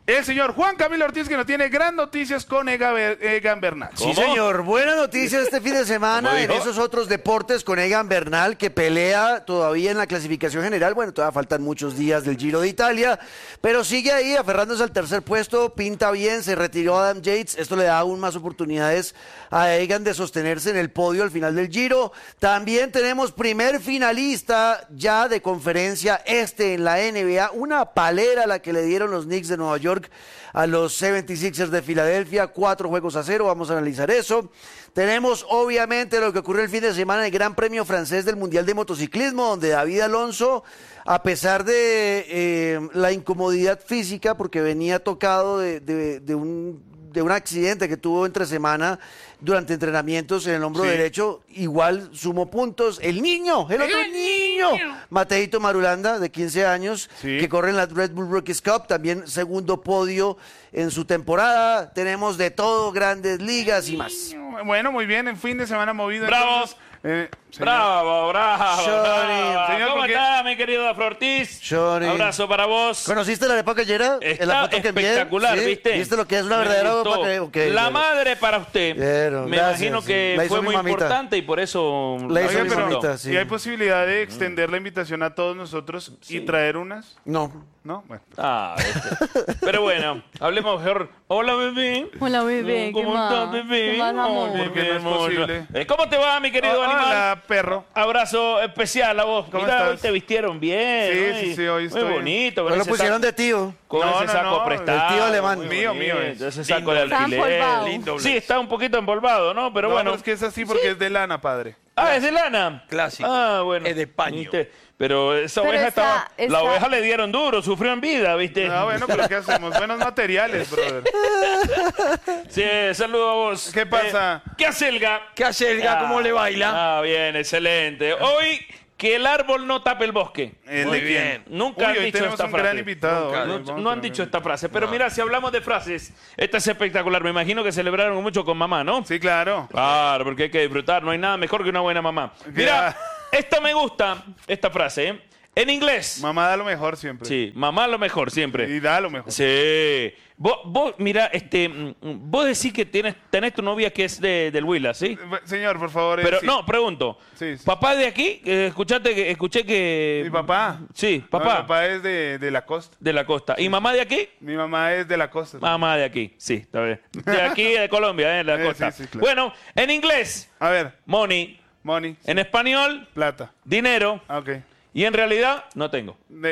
Speaker 21: El señor Juan Camilo Ortiz, que nos tiene gran noticias con Egan Bernal.
Speaker 23: Sí, señor. Buena noticia este fin de semana en esos otros deportes con Egan Bernal, que pelea todavía en la clasificación general. Bueno, todavía faltan muchos días del Giro de Italia, pero sigue ahí aferrándose al tercer puesto. Pinta bien, se retiró Adam Yates. Esto le da aún más oportunidades a Egan de sostenerse en el podio al final del Giro. También tenemos primer finalista ya de conferencia en la NBA. Una palera la que le dieron los Knicks de Nueva York a los 76ers de Filadelfia, 4-0. Vamos a analizar eso. Tenemos obviamente lo que ocurrió el fin de semana en el Gran Premio Francés del Mundial de Motociclismo, donde David Alonso, a pesar de la incomodidad física, porque venía tocado de un accidente que tuvo entre semana durante entrenamientos en el hombro derecho, igual sumó puntos. El otro niño, Mateito Marulanda, de 15 años, que corre en la Red Bull Rookies Cup, también segundo podio en su temporada. Tenemos de todo, grandes ligas y más.
Speaker 21: Bueno, muy bien, en fin de semana movido.
Speaker 4: ¡Bravo! Bravo.
Speaker 21: Señor,
Speaker 4: ¿Cómo está, mi querido Ortiz?
Speaker 23: Johnny.
Speaker 4: Abrazo para vos.
Speaker 23: ¿Conociste la arepa callejera?
Speaker 4: En la foto que espectacular,
Speaker 23: envié.
Speaker 4: ¿viste?
Speaker 23: ¿Viste lo que es una verdadera arepa callejera?
Speaker 4: La madre para usted. Me imagino que fue muy
Speaker 23: mamita.
Speaker 4: importante y por eso
Speaker 23: la hizo mi mamita,
Speaker 21: ¿Y hay posibilidad de extender la invitación a todos nosotros y traer unas?
Speaker 23: No.
Speaker 21: ¿No? Bueno.
Speaker 4: Pero bueno, hablemos mejor. Hola, bebé.
Speaker 22: Hola, bebé.
Speaker 4: ¿Cómo estás, bebé?
Speaker 22: ¿Qué más, amor?
Speaker 21: Porque no es posible.
Speaker 4: ¿Cómo te va, mi querido animal?
Speaker 21: Hola, perro.
Speaker 4: Abrazo especial a vos.
Speaker 21: ¿Cómo
Speaker 4: Mira,
Speaker 21: estás?
Speaker 4: hoy te vistieron bien.
Speaker 21: Sí, hoy estoy.
Speaker 4: Muy bonito.
Speaker 23: Me lo pusieron de tío.
Speaker 4: Con ese saco prestado.
Speaker 23: El tío alemán.
Speaker 21: Mío es.
Speaker 4: Ese saco de
Speaker 22: Está
Speaker 4: alquiler.
Speaker 22: empolvado.
Speaker 21: Lindo,
Speaker 4: Sí, está un poquito empolvado, ¿no? Pero bueno.
Speaker 21: es que es así porque es de lana, padre.
Speaker 4: Ah, es de lana.
Speaker 3: Clásico.
Speaker 4: Ah, bueno.
Speaker 3: Es de paño.
Speaker 4: ¿Viste? Pero esa
Speaker 22: Pero
Speaker 4: oveja
Speaker 22: está-
Speaker 4: La oveja le dieron duro, sufrió en vida, ¿viste?
Speaker 21: Ah, bueno, pero ¿qué hacemos? Buenos materiales, brother.
Speaker 4: Sí, saludo a vos.
Speaker 21: ¿Qué pasa?
Speaker 4: ¿Qué hace Elga?
Speaker 3: ¿Qué hace Elga? ¿Cómo le baila?
Speaker 4: Ah, bien, excelente. Hoy, que el árbol no tape el bosque.
Speaker 21: Muy bien.
Speaker 4: Nunca han
Speaker 21: hoy
Speaker 4: dicho
Speaker 21: tenemos
Speaker 4: esta
Speaker 21: un
Speaker 4: frase.
Speaker 21: gran invitado.
Speaker 4: No han dicho esta frase. Pero mira, si hablamos de frases, esta es espectacular. Me imagino que celebraron mucho con mamá, ¿no?
Speaker 21: Sí, claro.
Speaker 4: Claro, porque hay que disfrutar. No hay nada mejor que una buena mamá. Mira, esta me gusta, esta frase, ¿eh? En inglés.
Speaker 21: Mamá da lo mejor siempre.
Speaker 4: Sí, mamá lo mejor siempre.
Speaker 21: Y da lo mejor.
Speaker 4: Sí. Vos mira, vos decís que tenés tu novia que es del Huila, ¿sí?
Speaker 21: Señor, por favor.
Speaker 4: Pero
Speaker 21: sí.
Speaker 4: no, pregunto.
Speaker 21: Sí.
Speaker 4: ¿Papá de aquí? Escuché que...
Speaker 21: ¿Mi papá?
Speaker 4: Sí,
Speaker 21: No,
Speaker 4: papá.
Speaker 21: mi papá es de la costa.
Speaker 4: De la costa. ¿Y mamá de aquí?
Speaker 21: Mi mamá es de la costa.
Speaker 4: Mamá de aquí, sí, está bien. De aquí, de Colombia, de la costa.
Speaker 21: sí, claro.
Speaker 4: Bueno, en inglés,
Speaker 21: A ver,
Speaker 4: money.
Speaker 21: money.
Speaker 4: En español,
Speaker 21: Plata.
Speaker 4: dinero.
Speaker 21: Ah, ok.
Speaker 4: Y en realidad, no tengo. Me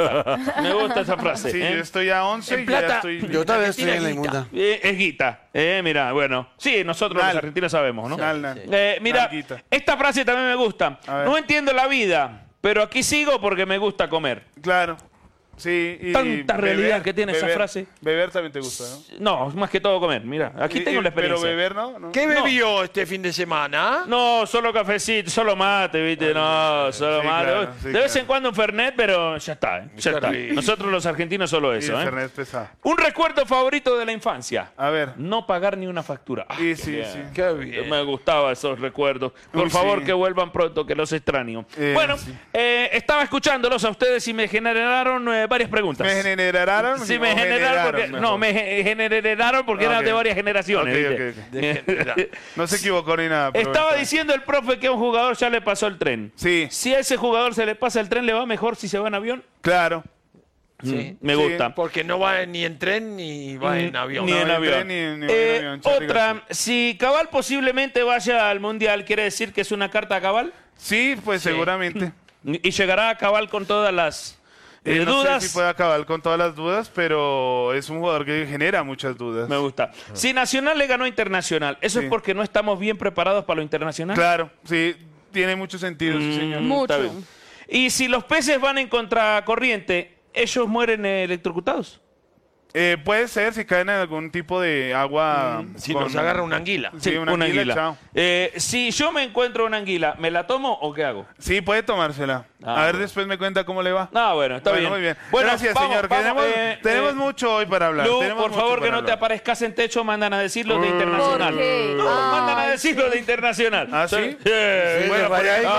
Speaker 4: gusta esa frase.
Speaker 21: Sí,
Speaker 4: ¿eh?
Speaker 21: yo estoy a 11 y ya estoy...
Speaker 23: Yo también estoy en la inmunda.
Speaker 4: Es guita. Mira, bueno. Sí, nosotros los argentinos sabemos, ¿no? Mira,
Speaker 21: Nalguita.
Speaker 4: esta frase también me gusta.
Speaker 21: A ver.
Speaker 4: No entiendo la vida, pero aquí sigo porque me gusta comer.
Speaker 21: Claro. Sí, y
Speaker 4: Tanta realidad que tiene esa frase.
Speaker 21: Beber también te gusta, ¿no?
Speaker 4: No, más que todo comer. Mira, aquí tengo la experiencia.
Speaker 21: Pero beber, ¿no?
Speaker 3: ¿Qué bebió este fin de semana?
Speaker 4: No, solo cafecito, solo mate, ¿viste? No, solo
Speaker 21: sí,
Speaker 4: mate.
Speaker 21: claro, sí,
Speaker 4: de vez en cuando un Fernet, pero ya está, ¿eh? Ya está. Nosotros los argentinos solo eso,
Speaker 21: Y el
Speaker 4: ¿eh?
Speaker 21: Fernet es pesado.
Speaker 4: Un recuerdo favorito de la infancia.
Speaker 21: A ver.
Speaker 4: No pagar ni una factura. Ah,
Speaker 21: Sí,
Speaker 4: qué
Speaker 21: sí,
Speaker 4: bien.
Speaker 21: sí.
Speaker 3: Qué bien.
Speaker 4: Me gustaban esos recuerdos. Por
Speaker 21: Uy,
Speaker 4: favor,
Speaker 21: sí.
Speaker 4: que vuelvan pronto, que los extraño.
Speaker 21: Bueno,
Speaker 4: estaba escuchándolos a ustedes y me generaron varias preguntas.
Speaker 21: ¿Me generaron?
Speaker 4: Sí, me generaron porque,
Speaker 21: mejor.
Speaker 4: me generaron porque eran de varias generaciones. ¿viste?
Speaker 21: No se equivocó ni nada. pero
Speaker 4: Estaba
Speaker 21: está
Speaker 4: diciendo el profe que a un jugador ya le pasó el tren.
Speaker 21: Sí.
Speaker 4: Si a ese jugador se le pasa el tren, ¿le va mejor si se va en avión?
Speaker 21: Claro.
Speaker 3: Sí.
Speaker 4: Me gusta.
Speaker 3: Porque no va ni en tren ni va en avión.
Speaker 4: Ni en avión.
Speaker 21: Ni en avión, Charlie
Speaker 4: Otra, si Cabal posiblemente vaya al Mundial, ¿quiere decir que es una carta a Cabal?
Speaker 21: Sí, pues seguramente.
Speaker 4: ¿Y llegará a Cabal con todas las
Speaker 21: No
Speaker 4: dudas?
Speaker 21: sé si puede acabar con todas las dudas, pero es un jugador que genera muchas dudas.
Speaker 4: Me gusta. Si Nacional le ganó a Internacional, ¿eso es porque no estamos bien preparados para lo internacional?
Speaker 21: Claro, sí, tiene mucho sentido, sí, señor.
Speaker 22: Mucho.
Speaker 4: Está bien. Y si los peces van en contracorriente, ¿ellos mueren electrocutados?
Speaker 21: Puede ser si caen en algún tipo de agua.
Speaker 3: Si nos agarra una anguila.
Speaker 21: Sí, una anguila. Chao.
Speaker 4: Si yo me encuentro una anguila, ¿me la tomo o qué hago?
Speaker 21: Sí, puede tomársela. A ver, después me cuenta cómo le va.
Speaker 4: Ah, bueno, está bien.
Speaker 21: Muy bien.
Speaker 4: Bueno,
Speaker 21: Gracias,
Speaker 4: vamos,
Speaker 21: señor.
Speaker 4: vamos,
Speaker 21: tenemos mucho hoy para hablar.
Speaker 4: Lu,
Speaker 21: Tenemos
Speaker 4: por
Speaker 21: mucho
Speaker 4: favor,
Speaker 21: para
Speaker 4: que no te
Speaker 21: hablar.
Speaker 4: aparezcas en techo, mandan a decirlo de internacional.
Speaker 22: ¿Por qué?
Speaker 4: Mandan a
Speaker 22: Ay,
Speaker 4: decirlo de internacional.
Speaker 21: ¿Ah, sí?
Speaker 4: Bueno,
Speaker 23: vaya ahí,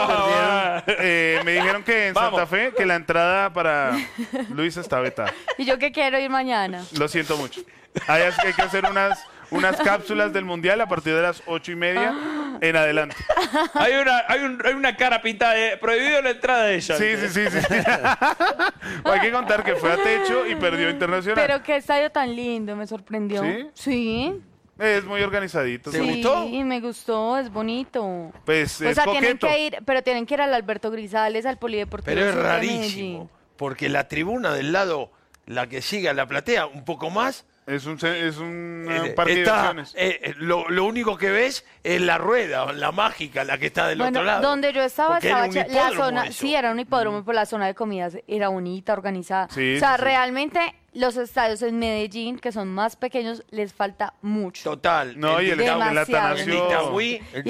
Speaker 21: Me dijeron que en
Speaker 4: Vamos.
Speaker 21: Santa Fe que la entrada para Luis está vetada.
Speaker 22: ¿Y yo qué quiero ir mañana?
Speaker 21: Lo siento mucho. Hay que hacer unas cápsulas del Mundial a partir de las 8:30 en adelante.
Speaker 4: Hay una cara pintada de prohibido la entrada de ella.
Speaker 21: Sí. Hay que contar que fue a techo y perdió Internacional.
Speaker 22: Pero qué estadio tan lindo, me sorprendió.
Speaker 21: ¿Sí? Es muy organizadito.
Speaker 22: ¿Te gustó? Sí, me gustó, es bonito.
Speaker 21: Pues
Speaker 22: o sea, tienen que ir al Alberto Grisales, al Polideportivo.
Speaker 3: Pero es rarísimo, porque la tribuna del lado, la que sigue a la platea, un poco más...
Speaker 21: Es un parque de diversiones.
Speaker 3: Lo único que ves es la rueda, la mágica, la que está del otro lado.
Speaker 22: Donde yo estaba la zona,
Speaker 3: eso.
Speaker 22: sí, era un hipódromo, pero la zona de comidas era bonita, organizada.
Speaker 21: Sí,
Speaker 22: o sea, realmente los estadios en Medellín, que son más pequeños, les falta mucho.
Speaker 3: Total.
Speaker 21: No, y el de
Speaker 3: Itagüí, el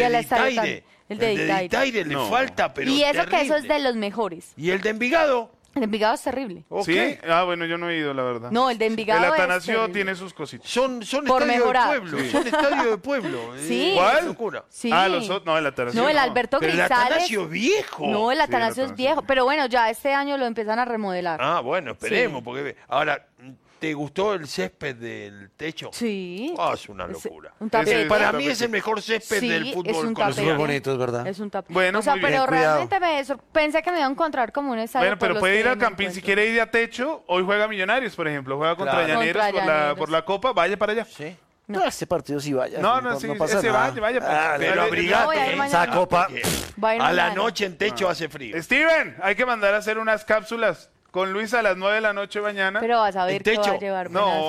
Speaker 3: de Itaire le falta, pero
Speaker 22: y eso
Speaker 3: terrible.
Speaker 22: que eso es de los mejores.
Speaker 3: ¿Y el de Envigado?
Speaker 22: El de Envigado es terrible.
Speaker 21: ¿Sí? Bueno, yo no he ido, la verdad.
Speaker 22: No, el de Envigado
Speaker 21: el Atanasio tiene sus cositas.
Speaker 3: Son estadios de pueblo. Son estadios de pueblo.
Speaker 22: Sí.
Speaker 21: ¿Cuál?
Speaker 3: Locura.
Speaker 22: Sí.
Speaker 21: No, el Atanasio.
Speaker 22: No, el Alberto Grisales.
Speaker 3: Pero el Atanasio es viejo.
Speaker 22: No, el Atanasio es viejo. Pero bueno, ya este año lo empiezan a remodelar.
Speaker 3: Bueno, esperemos. Porque ahora, ¿te gustó el césped del techo?
Speaker 22: Sí.
Speaker 3: Es una locura.
Speaker 22: Un tapete.
Speaker 3: Para mí es el mejor césped del fútbol colombiano.
Speaker 23: Es muy bonito, es verdad.
Speaker 22: Es un tapete.
Speaker 21: Bueno,
Speaker 22: o sea,
Speaker 21: muy bien,
Speaker 22: pero
Speaker 23: cuidado.
Speaker 22: realmente pensé que me iba a encontrar como un estadio.
Speaker 21: Bueno, pero puede ir al Campín si quiere ir a techo. Hoy juega Millonarios, por ejemplo. Juega contra Llaneros por la Copa. Vaya para allá.
Speaker 23: Sí. No, ese partido sí vaya.
Speaker 21: No pasa nada. Vaya.
Speaker 3: Pero abrigate.
Speaker 23: Esa Copa.
Speaker 3: A la noche en techo hace frío.
Speaker 21: Steven, hay que mandar a hacer unas cápsulas con Luis a las 9 de la noche mañana.
Speaker 22: Pero vas a ver qué va a llevar.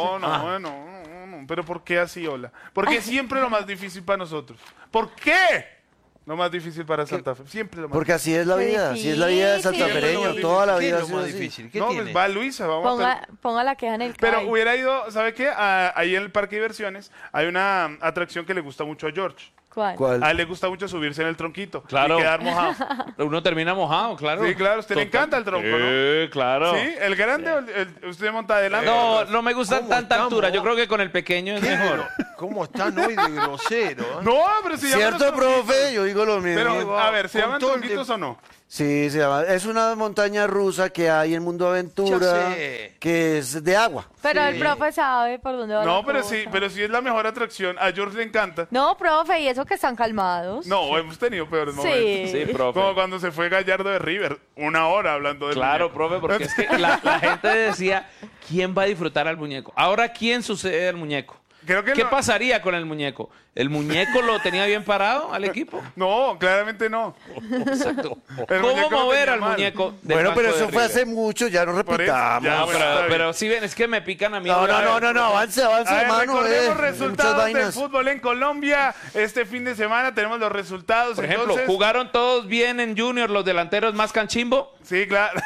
Speaker 21: No. Pero ¿por qué así, hola? Porque siempre lo más difícil para nosotros. ¿Por qué? Lo más difícil para Santa Fe. Siempre lo más
Speaker 23: Porque así es la vida. Así es la vida de santafereño. Toda la vida
Speaker 3: es lo más difícil. ¿Qué tiene?
Speaker 21: Pues va Luisa.
Speaker 22: Ponga la queja en el
Speaker 21: Pero
Speaker 22: CAI.
Speaker 21: hubiera ido, ¿sabe qué? Ahí en el parque de diversiones hay una atracción que le gusta mucho a George.
Speaker 22: ¿Cuál?
Speaker 21: A él le gusta mucho subirse en el tronquito.
Speaker 4: Claro.
Speaker 21: Y quedar mojado.
Speaker 4: Uno termina mojado, claro.
Speaker 21: Sí, claro. A usted le encanta el tronco, ¿no?
Speaker 4: Sí, claro.
Speaker 21: ¿Sí? ¿El grande o usted monta adelante?
Speaker 4: No me gusta tanta altura. Yo creo que con el pequeño es mejor.
Speaker 3: ¿Cómo están hoy de grosero?
Speaker 21: No, pero si
Speaker 23: ¿Cierto, profe? Yo digo lo mismo.
Speaker 21: Pero, a ver, ¿se llaman tronquitos o no?
Speaker 23: Sí, se llama. Es una montaña rusa que hay en Mundo Aventura, que es de agua.
Speaker 22: Pero el profe sabe por dónde va.
Speaker 21: No, pero sí es la mejor atracción. A George le encanta.
Speaker 22: No, profe, y eso que están calmados.
Speaker 21: No, hemos tenido peores momentos.
Speaker 4: Sí, profe.
Speaker 21: Como cuando se fue Gallardo de River, 1 hora hablando del
Speaker 4: Claro,
Speaker 21: muñeco.
Speaker 4: profe, porque es que la gente decía, ¿quién va a disfrutar al muñeco? Ahora, ¿quién sucede al muñeco? ¿Qué pasaría con el muñeco? ¿El muñeco lo tenía bien parado al equipo?
Speaker 21: No, claramente no.
Speaker 4: Exacto.
Speaker 21: El
Speaker 4: ¿Cómo
Speaker 21: muñeco lo
Speaker 4: mover
Speaker 21: tenía
Speaker 4: al
Speaker 21: mal.
Speaker 4: muñeco?
Speaker 23: Bueno, pero eso fue hace mucho, ya no repitamos.
Speaker 21: Ya,
Speaker 4: pero si ven, es que me pican a mí.
Speaker 23: No, avance,
Speaker 21: A ver,
Speaker 23: hermano.
Speaker 21: recordemos
Speaker 23: Muchas
Speaker 21: resultados del
Speaker 23: vainas.
Speaker 21: fútbol en Colombia. Este fin de semana tenemos los resultados.
Speaker 4: Por ejemplo,
Speaker 21: entonces...
Speaker 4: ¿jugaron todos bien en Junior los delanteros más canchimbo?
Speaker 21: Sí, claro.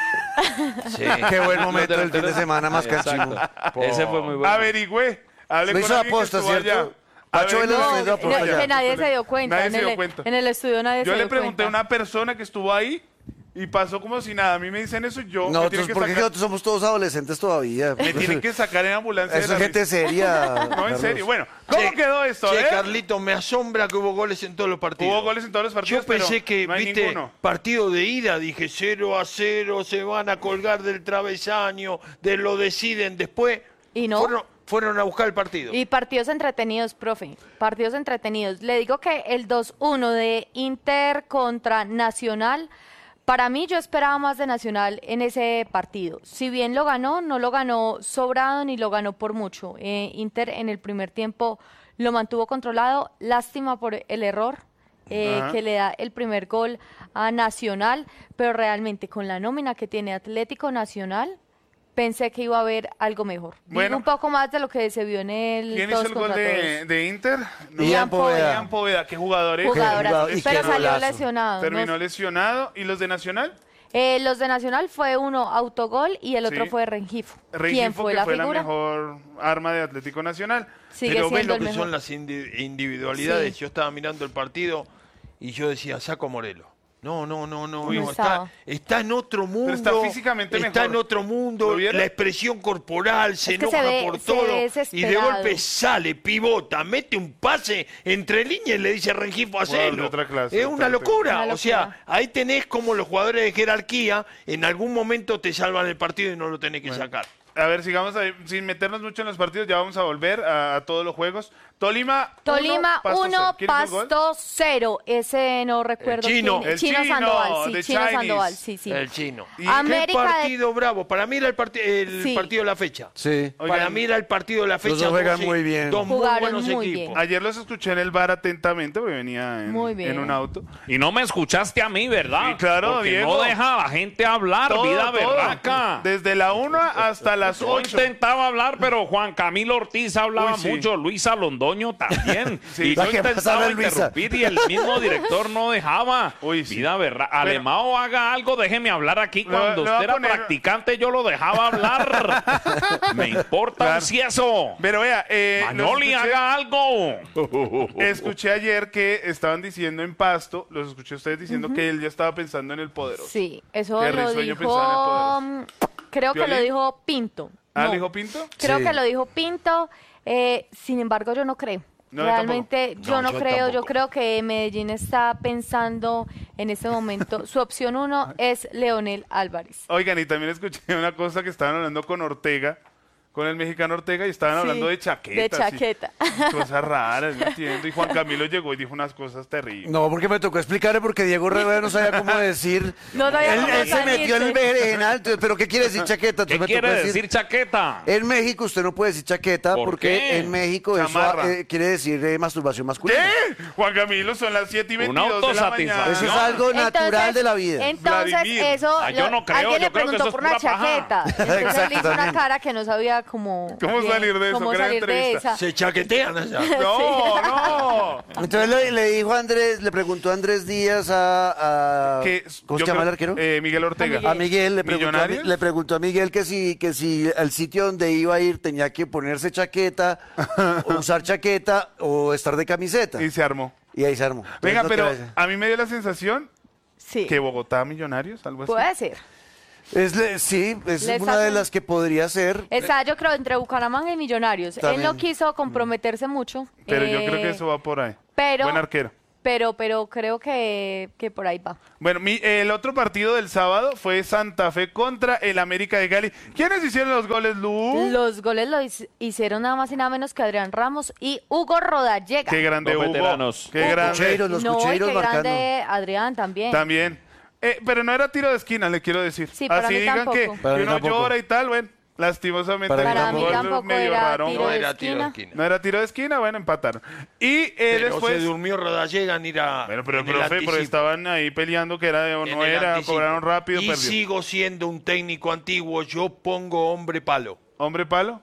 Speaker 23: Sí. Qué buen momento del fin de semana más canchimbo.
Speaker 4: Ese fue muy bueno.
Speaker 21: Averigüé. Hablé
Speaker 23: Lo
Speaker 21: con
Speaker 23: hizo
Speaker 21: alguien que
Speaker 23: aposta,
Speaker 21: estuvo
Speaker 23: ¿cierto?
Speaker 21: allá.
Speaker 23: Pacho Vélez lo hizo aposta ya.
Speaker 22: Que nadie se dio cuenta.
Speaker 21: Nadie se dio cuenta.
Speaker 22: En el estudio nadie se dio
Speaker 21: Yo
Speaker 22: cuenta.
Speaker 21: le pregunté a una persona que estuvo ahí y pasó como si nada. A mí me dicen eso y yo...
Speaker 23: No, porque nosotros somos todos adolescentes todavía.
Speaker 21: Me tienen que sacar en ambulancia.
Speaker 23: Eso es gente seria.
Speaker 21: No, en serio. Bueno, ¿cómo quedó esto?
Speaker 3: Carlito, me asombra que hubo goles en todos los partidos.
Speaker 21: Hubo goles en todos los partidos,
Speaker 3: Yo pensé
Speaker 21: pero
Speaker 3: que,
Speaker 21: no hay
Speaker 3: viste,
Speaker 21: ninguno.
Speaker 3: partido de ida, dije 0-0, se van a colgar del travesaño, lo deciden después.
Speaker 22: Y no.
Speaker 3: Fueron a buscar el partido.
Speaker 22: Y partidos entretenidos, profe. Partidos entretenidos. Le digo que el 2-1 de Inter contra Nacional, para mí yo esperaba más de Nacional en ese partido. Si bien lo ganó, no lo ganó sobrado ni lo ganó por mucho. Inter en el primer tiempo lo mantuvo controlado. Lástima por el error que le da el primer gol a Nacional. Pero realmente con la nómina que tiene Atlético Nacional, pensé que iba a haber algo mejor.
Speaker 21: Bueno.
Speaker 22: Digo un poco más de lo que se vio en el
Speaker 21: ¿Quién hizo el gol de Inter?
Speaker 23: Ian Poveda.
Speaker 21: Ian Poveda. ¿Qué jugador es?
Speaker 22: Jugadorazo.
Speaker 23: Y
Speaker 22: Pero
Speaker 23: qué
Speaker 22: salió
Speaker 23: golazo.
Speaker 22: lesionado.
Speaker 21: Terminó lesionado. ¿Y los de Nacional?
Speaker 22: Los de Nacional fue uno autogol y el otro
Speaker 21: Sí.
Speaker 22: fue Rengifo. ¿Quién
Speaker 21: Rengifo,
Speaker 22: fue
Speaker 21: que
Speaker 22: la
Speaker 21: fue
Speaker 22: figura?
Speaker 21: la mejor arma de Atlético Nacional.
Speaker 22: Sigue
Speaker 3: Pero ves
Speaker 22: siendo
Speaker 3: lo
Speaker 22: el
Speaker 3: que
Speaker 22: mejor.
Speaker 3: son las individualidades.
Speaker 22: Sí.
Speaker 3: Yo estaba mirando el partido y yo decía, saco Morelos. No,
Speaker 22: estaba.
Speaker 3: está en otro mundo.
Speaker 21: Pero está físicamente
Speaker 3: Está
Speaker 21: mejor.
Speaker 3: en otro mundo,
Speaker 21: ¿Lo vieron?
Speaker 3: la expresión corporal, se
Speaker 22: Es que
Speaker 3: enoja
Speaker 22: se ve-
Speaker 3: por
Speaker 22: se
Speaker 3: todo.
Speaker 22: ve
Speaker 3: Y de
Speaker 22: desesperado.
Speaker 3: golpe sale, pivota, mete un pase entre líneas y le dice a Rengifo, hacelo.
Speaker 21: de otra clase,
Speaker 3: Es una
Speaker 21: totalmente.
Speaker 3: locura.
Speaker 22: Una
Speaker 3: O sea,
Speaker 22: locura.
Speaker 3: ahí tenés como los jugadores de jerarquía en algún momento te salvan el partido y no lo tenés que sacar.
Speaker 21: A ver, sigamos ahí, sin meternos mucho en los partidos, ya vamos a volver a todos los juegos. Tolima 1,
Speaker 22: Pasto 0. Ese no recuerdo.
Speaker 3: Chino
Speaker 22: Sandoval, sí, Chino Sandoval, sí.
Speaker 3: El chino.
Speaker 22: ¿Y qué
Speaker 3: partido bravo? Para mí era el partido de la fecha.
Speaker 23: Sí.
Speaker 3: Para mí era el partido de la fecha.
Speaker 23: Los juegan muy bien.
Speaker 3: Dos muy buenos equipos.
Speaker 21: Ayer los escuché en el bar atentamente porque venía en un auto.
Speaker 4: Y no me escuchaste a mí, ¿verdad?
Speaker 21: Sí, claro,
Speaker 4: porque
Speaker 21: Diego.
Speaker 4: no deja a la gente hablar, vida berraca.
Speaker 21: Desde la 1 hasta las 8.
Speaker 4: Yo intentaba hablar, pero Juan Camilo Ortiz hablaba mucho, Luisa Londoño también.
Speaker 21: Sí,
Speaker 4: y yo intentaba interrumpir y el mismo director no dejaba. Vida berraca. Alemao, haga algo, déjeme hablar aquí. Cuando usted era practicante, yo lo dejaba hablar. Me importa un cieso.
Speaker 21: Pero vea,
Speaker 4: Manoli, haga algo.
Speaker 21: Escuché ayer que estaban diciendo en Pasto, los escuché ustedes diciendo que él ya estaba pensando en el poderoso.
Speaker 22: Sí, eso lo dijo. Creo que lo dijo Pinto.
Speaker 21: ¿Lo dijo Pinto?
Speaker 22: Creo que lo dijo Pinto. Sin embargo, yo no creo. Realmente yo no creo. Tampoco. Yo creo que Medellín está pensando en este momento. Su opción 1 es Leonel Álvarez.
Speaker 21: Oigan, y también escuché una cosa que estaban hablando con Ortega, con el mexicano Ortega, y estaban hablando de chaqueta.
Speaker 22: De chaqueta.
Speaker 21: Cosas raras, no entiendo. Y Juan Camilo llegó y dijo unas cosas terribles.
Speaker 23: No, porque me tocó explicarle porque Diego Rivera no sabía cómo decir. Él se metió en el berenjenal. ¿Pero qué quiere decir chaqueta?
Speaker 4: ¿Qué quiere decir chaqueta?
Speaker 23: En México usted no puede decir chaqueta porque en México eso quiere decir masturbación masculina.
Speaker 21: ¿Qué? Juan Camilo, son las 7:22 de la mañana.
Speaker 23: Eso es algo natural de la vida.
Speaker 22: Entonces, eso.
Speaker 4: Yo no creo,
Speaker 22: alguien le
Speaker 4: yo creo que
Speaker 22: preguntó
Speaker 4: eso es
Speaker 22: por una
Speaker 4: pura paja.
Speaker 22: chaqueta. Entonces él hizo una cara que no sabía
Speaker 21: ¿Cómo salir de eso?
Speaker 22: ¿Cómo salir de esa?
Speaker 3: Se chaquetean allá.
Speaker 21: No.
Speaker 23: Entonces le dijo a Andrés, le preguntó a Andrés Díaz ¿cómo se llama el arquero?
Speaker 21: Miguel Ortega.
Speaker 23: A Miguel le preguntó a Miguel que si el sitio donde iba a ir tenía que ponerse chaqueta, o usar chaqueta o estar de camiseta.
Speaker 21: Y se armó.
Speaker 23: Y ahí se armó.
Speaker 21: Venga, pero a mí me dio la sensación que Bogotá Millonarios, algo así.
Speaker 22: Puede ser.
Speaker 23: Es una de las que podría ser.
Speaker 22: Yo creo, entre Bucaramanga y Millonarios. También. Él no quiso comprometerse mucho.
Speaker 21: Pero yo creo que eso va por ahí. Buen arquero.
Speaker 22: Pero creo que por ahí va.
Speaker 21: Bueno, el otro partido del sábado fue Santa Fe contra el América de Cali. ¿Quiénes hicieron los goles, Lu?
Speaker 22: Los goles los hicieron nada más y nada menos que Adrián Ramos y Hugo Rodallega.
Speaker 21: Qué grande Hugo.
Speaker 23: Qué grande. Los cucheiros
Speaker 22: qué grande Adrián también.
Speaker 21: También. Pero no era tiro de esquina, le quiero decir.
Speaker 22: Sí, para
Speaker 21: así
Speaker 22: mí
Speaker 21: digan
Speaker 22: tampoco.
Speaker 21: que uno llora y tal, bueno, lastimosamente
Speaker 22: para mí tampoco
Speaker 21: medio
Speaker 22: era
Speaker 21: raro.
Speaker 22: tiro de esquina.
Speaker 21: No era tiro de esquina, bueno, empataron. Y
Speaker 3: pero
Speaker 21: después
Speaker 3: se durmió Rodallega en ir a.
Speaker 21: Bueno, pero el profe, porque estaban ahí peleando que era o no era, anticipo. Cobraron rápido,
Speaker 3: y
Speaker 21: perdió.
Speaker 3: Sigo siendo un técnico antiguo, yo pongo hombre palo.
Speaker 21: ¿Hombre palo?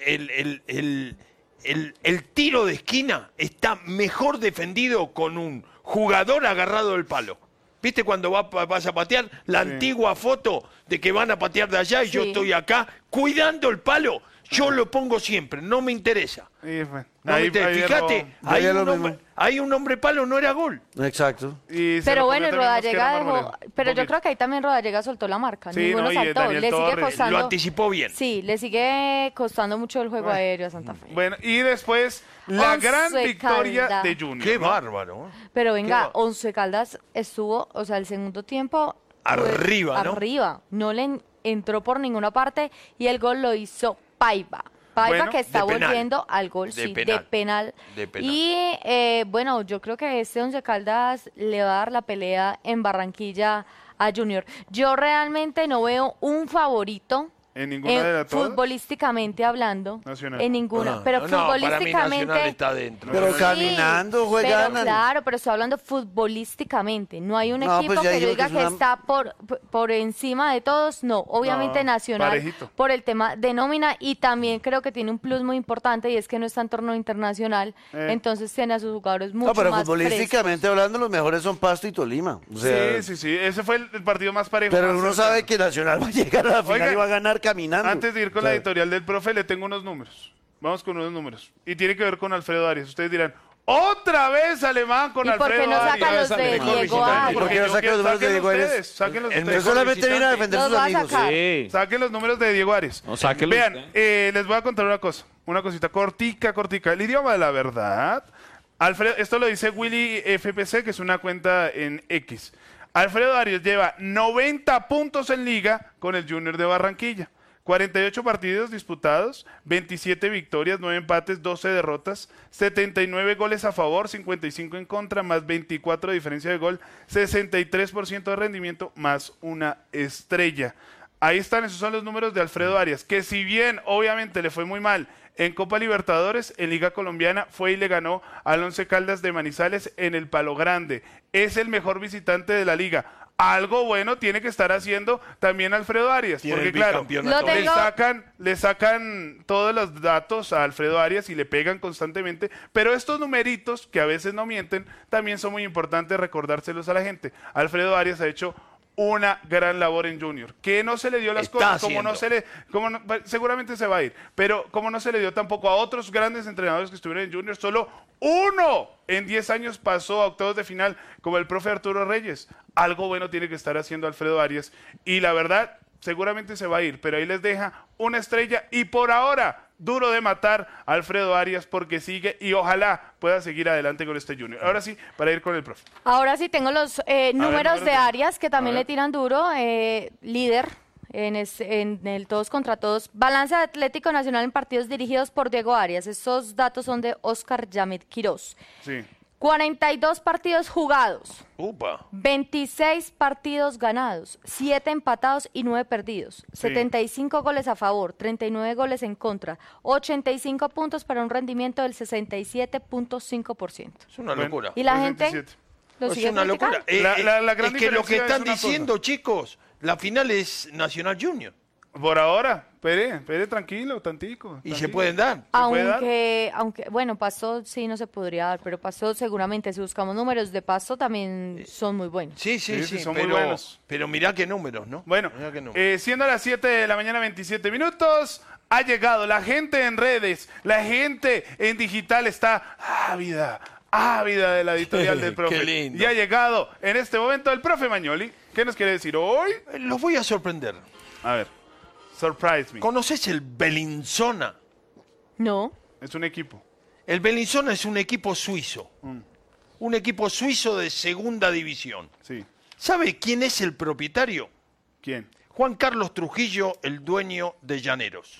Speaker 3: El tiro de esquina está mejor defendido con un jugador agarrado del palo. ¿Viste cuando vas a patear? La antigua foto de que van a patear de allá y yo estoy acá cuidando el palo. Yo lo pongo siempre, no me interesa. Fíjate, hay un hombre palo, no era gol.
Speaker 23: Exacto.
Speaker 22: Pero bueno, Rodallega dejó. Pero yo creo que ahí también Rodallega soltó la marca.
Speaker 21: Sí,
Speaker 22: ninguno saltó. Le sigue costando.
Speaker 3: Lo anticipó bien.
Speaker 22: Sí, le sigue costando mucho el juego aéreo a Santa Fe.
Speaker 21: Bueno, y después la gran victoria de Junior.
Speaker 3: Qué bárbaro.
Speaker 22: Pero venga, Once Caldas estuvo, o sea, el segundo tiempo.
Speaker 3: Arriba, ¿no?
Speaker 22: Arriba. No le entró por ninguna parte y el gol lo hizo Paiva. Paiva que está volviendo al gol, de penal. Y bueno, yo creo que Once Caldas le va a dar la pelea en Barranquilla a Junior. Yo realmente no veo un favorito.
Speaker 21: ¿En ninguna de las todas?
Speaker 22: Futbolísticamente hablando.
Speaker 21: Nacional.
Speaker 22: En ninguna. Pero futbolísticamente.
Speaker 3: Para mí Nacional está dentro.
Speaker 23: Pero caminando, juegan.
Speaker 22: Pero claro, pero estoy hablando futbolísticamente. No hay un equipo que yo diga que está por encima de todos. No, obviamente Nacional.
Speaker 21: Parejito.
Speaker 22: Por el tema de nómina. Y también creo que tiene un plus muy importante y es que no está en torneo internacional. Entonces tiene a sus jugadores mucho más.
Speaker 23: No, pero futbolísticamente hablando, los mejores son Pasto y Tolima. O sea,
Speaker 21: sí. Ese fue el partido más parejo.
Speaker 23: Pero uno sabe que Nacional va a llegar a la final y va a ganar caminando.
Speaker 21: Antes de ir con la editorial del profe, le tengo unos números. Vamos con unos números. Y tiene que ver con Alfredo Arias. Ustedes dirán, ¿otra vez Alemán con Alfredo Arias?
Speaker 22: ¿Y por qué no saca los de Diego Arias?
Speaker 23: ¿Por qué no saca los números de Diego Arias?
Speaker 21: Sáquenlos ustedes.
Speaker 23: Solamente viene a defender a sus amigos.
Speaker 21: Sí. Saquen los números de Diego Arias. Vean, les voy a contar una cosa. Una cosita cortica. El idioma de la verdad. Alfredo, esto lo dice Willy FPC, que es una cuenta en X. Alfredo Arias lleva 90 puntos en liga con el Junior de Barranquilla. 48 partidos disputados, 27 victorias, 9 empates, 12 derrotas, 79 goles a favor, 55 en contra, más 24 de diferencia de gol, 63% de rendimiento, más una estrella. Ahí están, esos son los números de Alfredo Arias, que si bien obviamente le fue muy mal en Copa Libertadores, en Liga Colombiana fue y le ganó al Once Caldas de Manizales en el Palo Grande. Es el mejor visitante de la liga. Algo bueno tiene que estar haciendo también Alfredo Arias, porque claro, le sacan todos los datos a Alfredo Arias y le pegan constantemente, pero estos numeritos, que a veces no mienten, también son muy importantes recordárselos a la gente. Alfredo Arias ha hecho una gran labor en Junior, que no se le dio las cosas, seguramente se va a ir, pero como no se le dio tampoco a otros grandes entrenadores que estuvieron en Junior, solo uno en 10 años pasó a octavos de final, como el profe Arturo Reyes. Algo bueno tiene que estar haciendo Alfredo Arias, y la verdad, seguramente se va a ir, pero ahí les deja una estrella, y por ahora, duro de matar a Alfredo Arias porque sigue y ojalá pueda seguir adelante con este Junior. Ahora sí, para ir con el profe.
Speaker 22: Ahora sí tengo los números de Arias que también le tiran duro. Líder en el todos contra todos. Balance de Atlético Nacional en partidos dirigidos por Diego Arias. Estos datos son de Oscar Yamit Quirós.
Speaker 21: Sí.
Speaker 22: 42 partidos jugados,
Speaker 3: Upa.
Speaker 22: 26 partidos ganados, 7 empatados y 9 perdidos, 75 goles a favor, 39 goles en contra, 85 puntos para un rendimiento del 67.5%.
Speaker 3: Es una locura.
Speaker 22: Y la gente lo sigue
Speaker 3: es una locura.
Speaker 21: La gran
Speaker 3: es que lo que
Speaker 21: diferencia
Speaker 3: están
Speaker 21: es una
Speaker 3: diciendo,
Speaker 21: cosa.
Speaker 3: chicos, la final es Nacional Junior.
Speaker 21: Por ahora, Pere, tranquilo, tantico.
Speaker 3: Y se pueden dar.
Speaker 22: Aunque, bueno, Pasto sí no se podría dar, pero Pasto seguramente, si buscamos números de Pasto, también son muy buenos.
Speaker 3: Sí,
Speaker 21: son
Speaker 3: pero,
Speaker 21: muy buenos.
Speaker 3: Pero mirá qué números, ¿no?
Speaker 21: Bueno, siendo las 7 de la mañana, 27 minutos, ha llegado la gente en redes, la gente en digital está ávida de la editorial del profe.
Speaker 3: Qué lindo.
Speaker 21: Y ha llegado en este momento el profe Magnoli. ¿Qué nos quiere decir hoy?
Speaker 3: Los voy a sorprender.
Speaker 21: A ver. Surprise me.
Speaker 3: ¿Conoces el Bellinzona?
Speaker 22: No.
Speaker 21: Es un equipo.
Speaker 3: El Bellinzona es un equipo suizo. Un equipo suizo de segunda división.
Speaker 21: Sí.
Speaker 3: ¿Sabe quién es el propietario?
Speaker 21: ¿Quién?
Speaker 3: Juan Carlos Trujillo, el dueño de Llaneros.